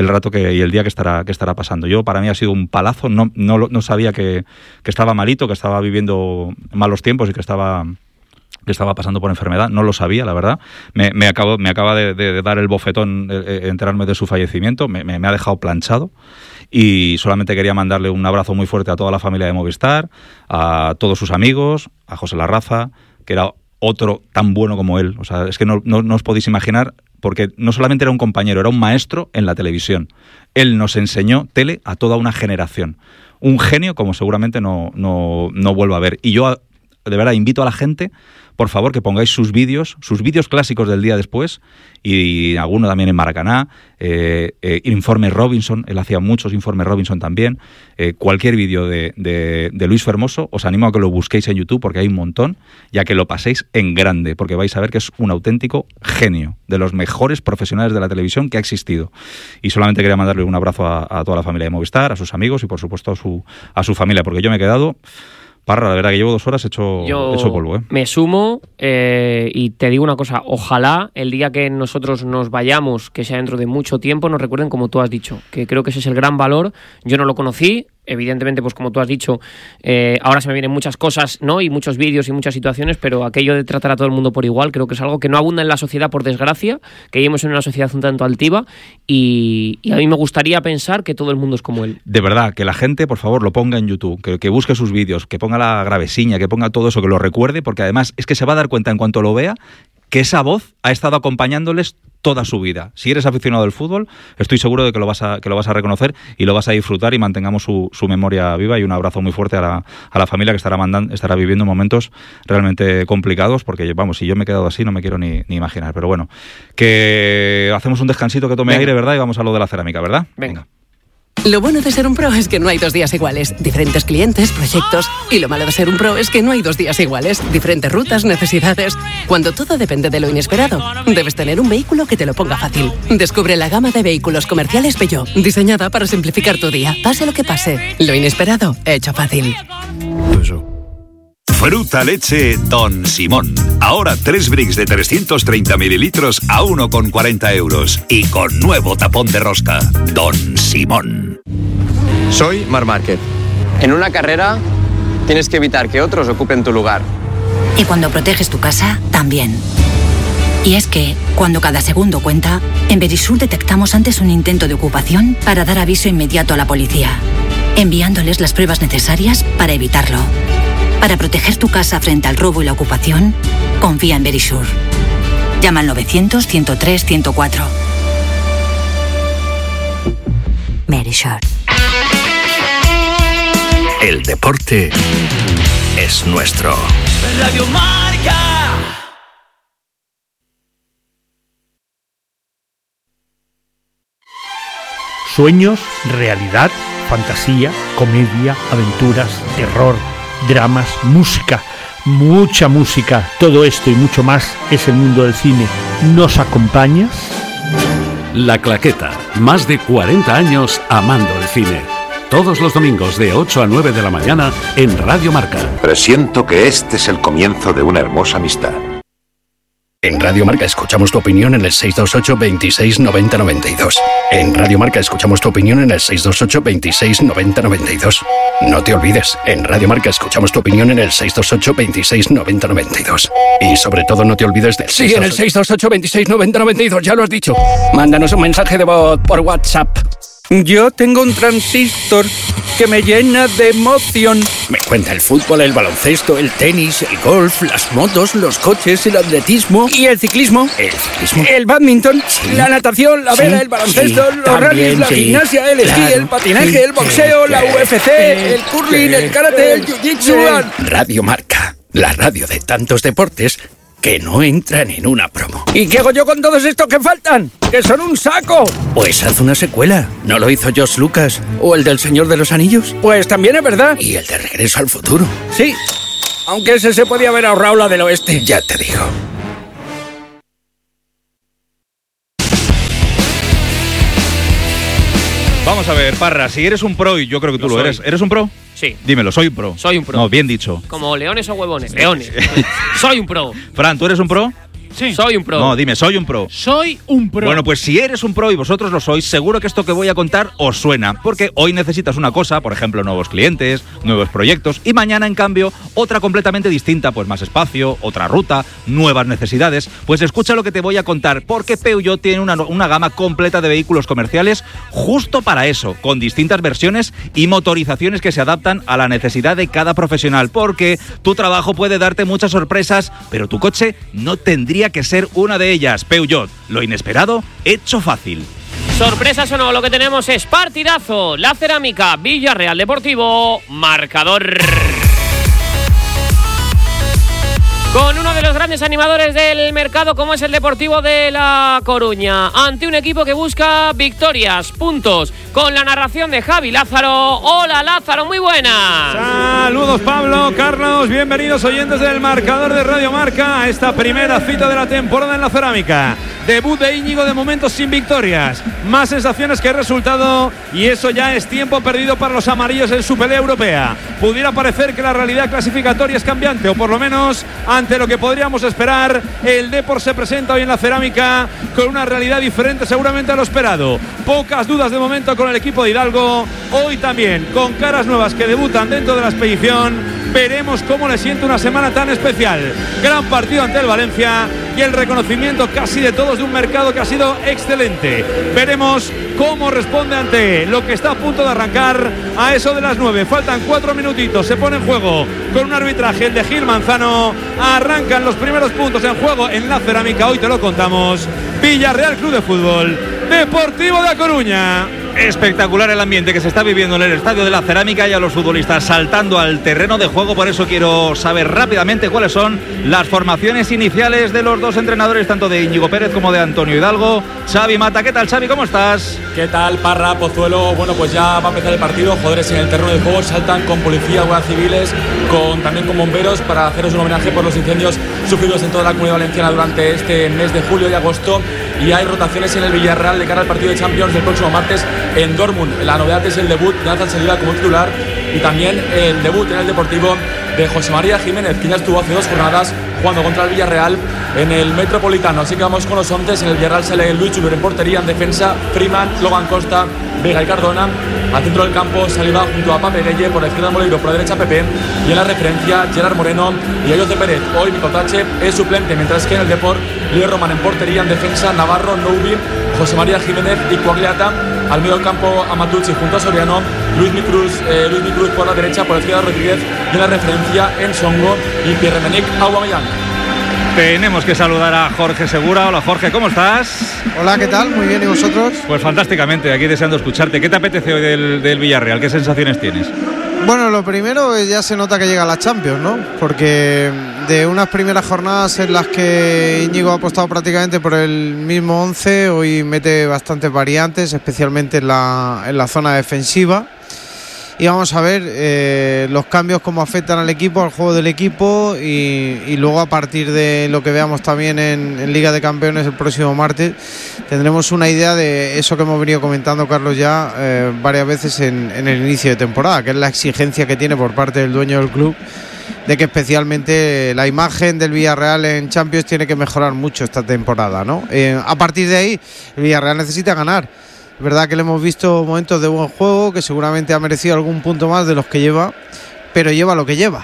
y el día que estará pasando. Para mí ha sido un palazo. No sabía que estaba malito, que estaba viviendo malos tiempos y que estaba pasando por enfermedad. No lo sabía, la verdad. Me acaba de dar el bofetón enterarme de su fallecimiento. Me ha dejado planchado. Y solamente quería mandarle un abrazo muy fuerte a toda la familia de Movistar, a todos sus amigos, a José Larraza, que era otro tan bueno como él. O sea, es que no os podéis imaginar, porque no solamente era un compañero, era un maestro en la televisión. Él nos enseñó tele a toda una generación. Un genio como seguramente no vuelvo a ver. Y yo, de verdad, invito a la gente, por favor, que pongáis sus vídeos clásicos del Día Después, y alguno también en Maracaná, Informe Robinson, él hacía muchos Informe Robinson también, cualquier vídeo de Luis Fermoso, os animo a que lo busquéis en YouTube, porque hay un montón, y a que lo paséis en grande, porque vais a ver que es un auténtico genio, de los mejores profesionales de la televisión que ha existido. Y solamente quería mandarle un abrazo a toda la familia de Movistar, a sus amigos y por supuesto a su familia, porque yo me he quedado... Parra, la verdad que llevo 2 horas hecho polvo. Me sumo y te digo una cosa, ojalá el día que nosotros nos vayamos, que sea dentro de mucho tiempo, nos recuerden como tú has dicho, que creo que ese es el gran valor. Yo no lo conocí, evidentemente, pues como tú has dicho, ahora se me vienen muchas cosas, ¿no? Y muchos vídeos y muchas situaciones, pero aquello de tratar a todo el mundo por igual creo que es algo que no abunda en la sociedad, por desgracia, que vivimos en una sociedad un tanto altiva, y a mí me gustaría pensar que todo el mundo es como él. De verdad, que la gente, por favor, lo ponga en YouTube, que busque sus vídeos, que ponga la gravesiña, que ponga todo eso, que lo recuerde, porque además es que se va a dar cuenta en cuanto lo vea que esa voz ha estado acompañándoles toda su vida. Si eres aficionado al fútbol, estoy seguro de que lo vas a reconocer y lo vas a disfrutar, y mantengamos su memoria viva. Y un abrazo muy fuerte a la familia, que estará viviendo momentos realmente complicados, porque vamos, si yo me he quedado así no me quiero ni imaginar. Pero bueno, que hacemos un descansito, que tome aire, ¿verdad? Y vamos a lo de la cerámica, ¿verdad? Venga. Lo bueno de ser un pro es que no hay 2 días iguales. Diferentes clientes, proyectos. Y lo malo de ser un pro es que no hay 2 días iguales. Diferentes rutas, necesidades. Cuando todo depende de lo inesperado, debes tener un vehículo que te lo ponga fácil. Descubre la gama de vehículos comerciales Peugeot, diseñada para simplificar tu día. Pase lo que pase, lo inesperado, hecho fácil. Fruta leche Don Simón. Ahora 3 bricks de 330 mililitros a 1,40 euros. Y con nuevo tapón de rosca. Don Simón. Soy Marc Márquez. En una carrera tienes que evitar que otros ocupen tu lugar. Y cuando proteges tu casa, también. Y es que, cuando cada segundo cuenta, en Verisur detectamos antes un intento de ocupación para dar aviso inmediato a la policía, enviándoles las pruebas necesarias para evitarlo. Para proteger tu casa frente al robo y la ocupación, confía en Verisur. Llama al 900-103-104. Verisur. El deporte es nuestro. Radio Marca. Sueños, realidad, fantasía, comedia, aventuras, terror, dramas, música, mucha música, todo esto y mucho más es el mundo del cine. ¿Nos acompañas? La Claqueta, más de 40 años amando el cine. Todos los domingos de 8 a 9 de la mañana en Radio Marca. Presiento que este es el comienzo de una hermosa amistad. En Radio Marca escuchamos tu opinión en el 628 26 90 92. En Radio Marca escuchamos tu opinión en el 628 26 90 92. No te olvides, en Radio Marca escuchamos tu opinión en el 628 26 90 92. Y sobre todo no te olvides del 628... Sí, en el 628 26 90 92, ya lo has dicho. Mándanos un mensaje de voz por WhatsApp. Yo tengo un transistor que me llena de emoción. Me cuenta el fútbol, el baloncesto, el tenis, el golf, las motos, los coches, el atletismo. ¿Y el ciclismo? ¿El ciclismo? El badminton, Sí. la natación, la vela, Sí, el baloncesto, sí, los también, rallies, la sí. gimnasia, el esquí, Claro, el patinaje, sí, el boxeo, sí, la sí, UFC, el curling, el karate, el jiu-jitsu. Radio Marca, la radio de tantos deportes que no entran en una promo. ¿Y qué hago yo con todos estos que faltan? ¡Que son un saco! Pues haz una secuela. ¿No lo hizo George Lucas? ¿O el del Señor de los Anillos? Pues también es verdad. ¿Y el de Regreso al Futuro? Sí, aunque ese se podía haber ahorrado la del oeste. Ya te digo. Vamos a ver, Parra, si eres un pro, y yo creo que tú lo eres. ¿Eres un pro? Sí. Dímelo, soy un pro. Soy un pro. No, bien dicho. Como leones o huevones. Leones. Soy un pro. Fran, ¿tú eres un pro? Sí. Soy un pro. No, dime, soy un pro. Soy un pro. Bueno, pues si eres un pro y vosotros lo sois, seguro que esto que voy a contar os suena, porque hoy necesitas una cosa, por ejemplo, nuevos clientes, nuevos proyectos, y mañana, en cambio, otra completamente distinta, pues más espacio, otra ruta, nuevas necesidades. Pues escucha lo que te voy a contar, porque Peugeot tiene una gama completa de vehículos comerciales justo para eso, con distintas versiones y motorizaciones que se adaptan a la necesidad de cada profesional, porque tu trabajo puede darte muchas sorpresas, pero tu coche no tendría que ser una de ellas. Peugeot, lo inesperado hecho fácil. Sorpresas o no, lo que tenemos es partidazo. La Cerámica, Villarreal Deportivo, marcador. Con uno de los grandes animadores del mercado, como es el Deportivo de La Coruña, ante un equipo que busca victorias, puntos, con la narración de Javi Lázaro. Hola Lázaro, muy buenas. Saludos Pablo, Carlos, bienvenidos oyentes del marcador de Radio Marca a esta primera cita de la temporada en la Cerámica. Debut de Íñigo, de momento sin victorias, más sensaciones que resultado, y eso ya es tiempo perdido para los amarillos en su pelea europea. Pudiera parecer que la realidad clasificatoria es cambiante, o por lo menos ante lo que podríamos esperar, el Depor se presenta hoy en la Cerámica con una realidad diferente seguramente a lo esperado. Pocas dudas de momento con el equipo de Hidalgo, hoy también con caras nuevas que debutan dentro de la expedición. Veremos cómo le siente una semana tan especial. Gran partido ante el Valencia y el reconocimiento casi de todos de un mercado que ha sido excelente. Veremos cómo responde ante lo que está a punto de arrancar a eso de las 9. Faltan 4 minutitos, se pone en juego con un arbitraje, el de Gil Manzano. Arrancan los primeros puntos en juego en la Cerámica, hoy te lo contamos. Villarreal Club de Fútbol, Deportivo de A Coruña. Espectacular el ambiente que se está viviendo en el estadio de la Cerámica y a los futbolistas saltando al terreno de juego. Por eso quiero saber rápidamente cuáles son las formaciones iniciales de los dos entrenadores, tanto de Íñigo Pérez como de Antonio Hidalgo. Xavi Mata, ¿qué tal, Xavi? ¿Cómo estás? ¿Qué tal, Parra, Pozuelo? Bueno, pues ya va a empezar el partido. Jugadores en el terreno de juego saltan con policía, guardias civiles, también con bomberos, para haceros un homenaje por los incendios sufridos en toda la Comunidad Valenciana durante este mes de julio y agosto. Y hay rotaciones en el Villarreal de cara al partido de Champions del próximo martes en Dortmund. La novedad es el debut de Nathan Saliba como titular y también el debut en el Deportivo de José María Jiménez, que ya estuvo hace 2 jornadas jugando contra el Villarreal en el Metropolitano. Así que vamos con los 11. En el Villarreal sale Luis Júber en portería, en defensa Freeman, Logan Costa, Vega y Cardona. Al centro del campo Saliba junto a Pape Gueye, por la izquierda Moleiro, por la derecha Pepe, y en la referencia Gerard Moreno y Ayoce Pérez. Hoy Micotache es suplente, mientras que en el Depor Leo Roman en portería, en defensa Navarro, Noubi, José María Jiménez y Coagliata. Al medio del campo Amatucci junto a Soriano, Luis Micruz por la derecha, por la izquierda Rodríguez, y en la referencia Ensongo y Pierre-Emerick Aubameyang. Tenemos que saludar a Jorge Segura. Hola Jorge, ¿cómo estás? Hola, ¿qué tal? Muy bien, ¿y vosotros? Pues fantásticamente, aquí deseando escucharte. ¿Qué te apetece hoy del Villarreal? ¿Qué sensaciones tienes? Bueno, lo primero es ya se nota que llega la Champions, ¿no? Porque de unas primeras jornadas en las que Íñigo ha apostado prácticamente por el mismo 11, hoy mete bastantes variantes, especialmente en la zona defensiva. Y vamos a ver los cambios, cómo afectan al equipo, al juego del equipo, y luego a partir de lo que veamos también en Liga de Campeones el próximo martes, tendremos una idea de eso que hemos venido comentando, Carlos, ya varias veces en el inicio de temporada, que es la exigencia que tiene por parte del dueño del club, de que especialmente la imagen del Villarreal en Champions tiene que mejorar mucho esta temporada, ¿no? A partir de ahí, el Villarreal necesita ganar. Es verdad que le hemos visto momentos de buen juego, que seguramente ha merecido algún punto más de los que lleva, pero lleva lo que lleva.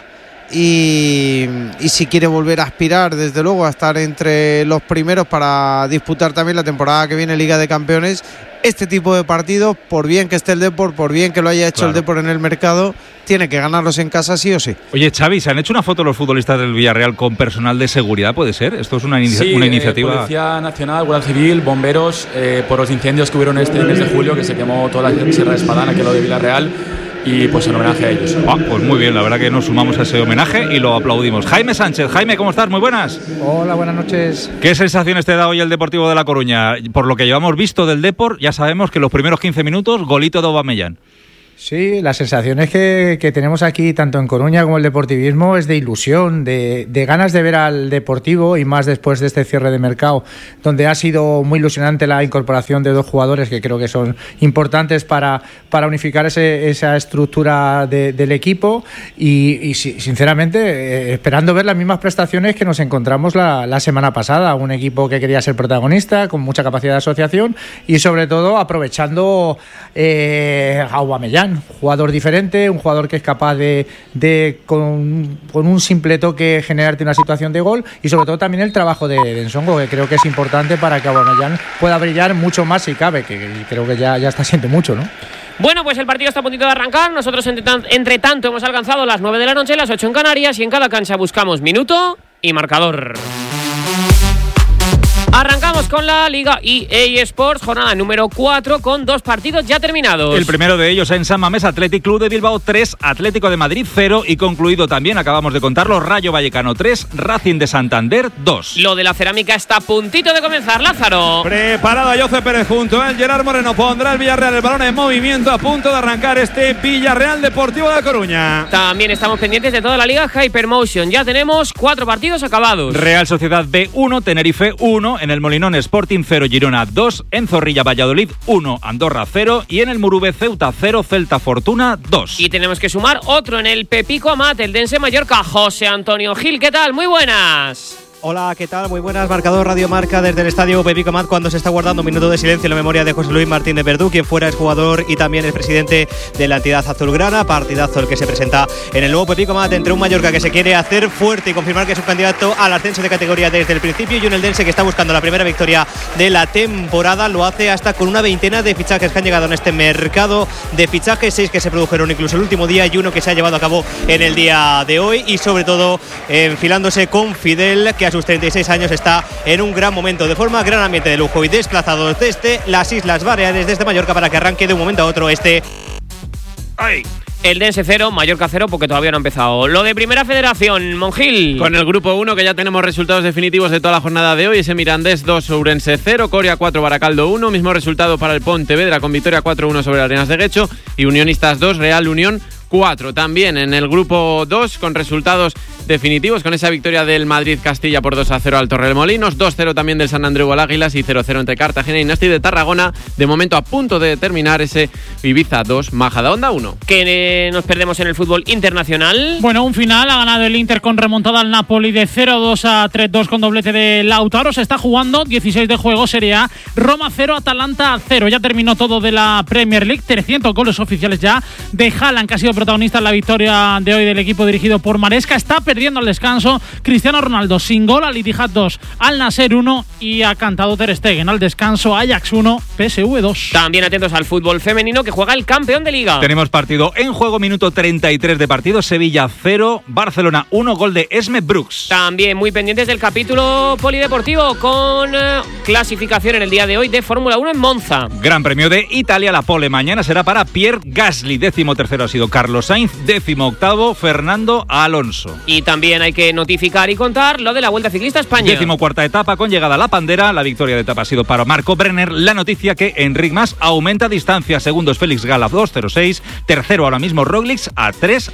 y si quiere volver a aspirar desde luego a estar entre los primeros para disputar también la temporada que viene Liga de Campeones, este tipo de partidos, por bien que esté el Depor, por bien que lo haya hecho el Depor en el mercado, tiene que ganarlos en casa sí o sí. Oye, Xavi, ¿se han hecho una foto los futbolistas del Villarreal con personal de seguridad? ¿Puede ser? ¿Esto es una iniciativa? Policía Nacional, Guardia Civil, bomberos, por los incendios que hubieron este mes de julio, que se quemó toda la Sierra de Espadana, que es lo de Villarreal, y pues en homenaje a ellos. Pues muy bien, la verdad que nos sumamos a ese homenaje y lo aplaudimos. Jaime Sánchez, Jaime, ¿cómo estás? Muy buenas. Hola, buenas noches. ¿Qué sensaciones te da hoy el Deportivo de La Coruña? Por lo que llevamos visto del Depor, ya sabemos que los primeros 15 minutos, golito de Aubameyang. Sí, las sensaciones que tenemos aquí, tanto en Coruña como el deportivismo, es de ilusión, de ganas de ver al Deportivo, y más después de este cierre de mercado, donde ha sido muy ilusionante la incorporación de dos jugadores que creo que son importantes para unificar esa estructura del equipo, y sinceramente esperando ver las mismas prestaciones que nos encontramos la semana pasada, un equipo que quería ser protagonista, con mucha capacidad de asociación y sobre todo aprovechando a Aubameyang. Jugador diferente, un jugador que es capaz de con un simple toque generarte una situación de gol, y sobre todo también el trabajo de Nsongo, que creo que es importante para que Aubameyang pueda brillar mucho más si cabe, que creo que ya está siendo mucho, ¿no? Bueno, pues el partido está a puntito de arrancar. Nosotros entre tanto hemos alcanzado las 9 de la noche, las 8 en Canarias, y en cada cancha buscamos minuto y marcador. Arrancamos con la Liga EA Sports, jornada número 4, con 2 partidos ya terminados. El primero de ellos en San Mamés, Athletic Club de Bilbao 3, Atlético de Madrid 0, y concluido también, acabamos de contarlo, Rayo Vallecano 3, Racing de Santander 2. Lo de la cerámica está a puntito de comenzar, Lázaro. Preparado a José Pérez junto a Gerard Moreno, pondrá el Villarreal el balón en movimiento, a punto de arrancar este Villarreal Deportivo de La Coruña. También estamos pendientes de toda la Liga Hypermotion, ya tenemos 4 partidos acabados. Real Sociedad B 1, Tenerife 1, en el Molinón Sporting 0, Girona 2, en Zorrilla Valladolid 1, Andorra 0, y en el Murube Ceuta 0, Celta Fortuna 2. Y tenemos que sumar otro en el Pepico Amat, el Dense Mallorca. José Antonio Gil, ¿qué tal? Muy buenas. Hola, ¿qué tal? Muy buenas. Marcador Radio Marca desde el estadio Pepico Amat, cuando se está guardando un minuto de silencio en la memoria de José Luis Martín de Verdú, quien fuera exjugador y también es presidente de la entidad azulgrana. Partidazo el que se presenta en el nuevo Pepico Amat entre un Mallorca que se quiere hacer fuerte y confirmar que es un candidato al ascenso de categoría desde el principio, y un Eldense que está buscando la primera victoria de la temporada. Lo hace hasta con una veintena de fichajes que han llegado en este mercado de fichajes, 6 que se produjeron incluso el último día y uno que se ha llevado a cabo en el día de hoy, y sobre todo enfilándose con Fidel, que a sus 36 años está en un gran momento de forma, gran ambiente de lujo, y desplazados desde las Islas Baleares, desde Mallorca, para que arranque de un momento a otro este. ¡Ay! El Dense 0, Mallorca 0, porque todavía no ha empezado. Lo de Primera Federación, Monjil. Con el grupo 1, que ya tenemos resultados definitivos de toda la jornada de hoy. Ese Mirandés 2, Ourense 0, Coria 4, Baracaldo 1. Mismo resultado para el Pontevedra, con victoria 4-1 sobre Arenas de Guecho. Y Unionistas 2, Real Unión 4. También en el grupo 2, con resultados definitivos, con esa victoria del Madrid-Castilla por 2-0 al Torremolinos, 2-0 también del Sant Andreu al Águilas y 0-0 entre Cartagena y Nasti de Tarragona. De momento a punto de terminar ese Ibiza 2, Majadahonda 1. Que nos perdemos en el fútbol internacional. Bueno, un final, ha ganado el Inter con remontada al Napoli de 0-2 a 3-2 con doblete de Lautaro. Se está jugando 16 de juego, Serie A, Roma 0, Atalanta 0. Ya terminó todo de la Premier League, 300 goles oficiales ya de Haaland, que ha sido protagonista en la victoria de hoy del equipo dirigido por Maresca. Está perdiendo al descanso Cristiano Ronaldo, sin gol, al Ittihad 2, al Nasser 1, y ha cantado Ter Stegen al descanso, Ajax 1, PSV 2. También atentos al fútbol femenino, que juega el campeón de Liga. Tenemos partido en juego, minuto 33 de partido, Sevilla 0, Barcelona 1, gol de Esme Brooks. También muy pendientes del capítulo polideportivo, con clasificación en el día de hoy de Fórmula 1 en Monza. Gran Premio de Italia, la pole mañana será para Pierre Gasly, 13º ha sido Carlos Sainz, 18º Fernando Alonso. Y también hay que notificar y contar lo de la Vuelta Ciclista a España. 14ª etapa con llegada a La Pandera. La victoria de etapa ha sido para Marco Brenner. La noticia que Enric Mas aumenta distancia. Segundo es Félix Gala, 2.06. Tercero ahora mismo Roglic a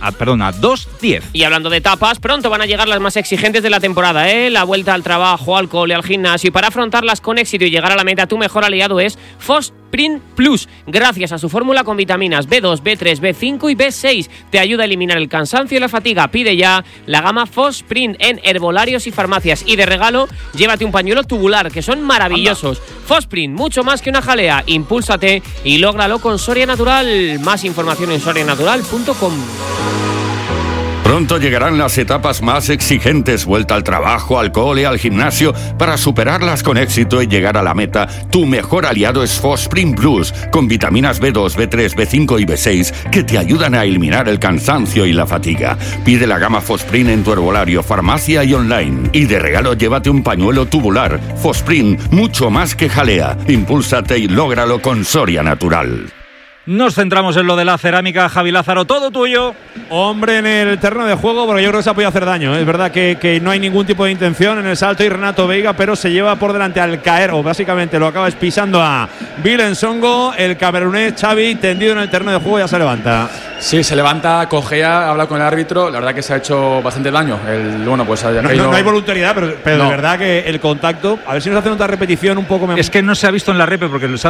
2.10. Y hablando de etapas, pronto van a llegar las más exigentes de la temporada, ¿eh? La vuelta al trabajo, al cole, al gimnasio. Y para afrontarlas con éxito y llegar a la meta, tu mejor aliado es Fosprint Plus. Gracias a su fórmula con vitaminas B2, B3, B5 y B6. Te ayuda a eliminar el cansancio y la fatiga. Pide ya la gama Fosprint en herbolarios y farmacias. Y de regalo, llévate un pañuelo tubular, que son maravillosos. Fosprint, mucho más que una jalea. Impúlsate y lógralo con Soria Natural. Más información en sorianatural.com. Pronto llegarán las etapas más exigentes, vuelta al trabajo, al cole, al gimnasio. Para superarlas con éxito y llegar a la meta, tu mejor aliado es Fosprint Plus, con vitaminas B2, B3, B5 y B6 que te ayudan a eliminar el cansancio y la fatiga. Pide la gama Fosprint en tu herbolario, farmacia y online. Y de regalo llévate un pañuelo tubular. Fosprint, mucho más que jalea. Impúlsate y lógralo con Soria Natural. Nos centramos en lo de la cerámica. Javi Lázaro, todo tuyo. Hombre en el terreno de juego, porque yo creo que se ha podido hacer daño. Es verdad que no hay ningún tipo de intención en el salto y Renato Veiga, pero se lleva por delante al caer, o básicamente lo acaba pisando a Willem Songo. El camerunés Xavi, tendido en el terreno de juego, ya se levanta. Sí, se levanta, cojea, habla con el árbitro. La verdad que se ha hecho bastante daño. No hay voluntariedad, pero no. De verdad que el contacto. A ver si nos hacen otra repetición un poco. Es que no se ha visto en la repe porque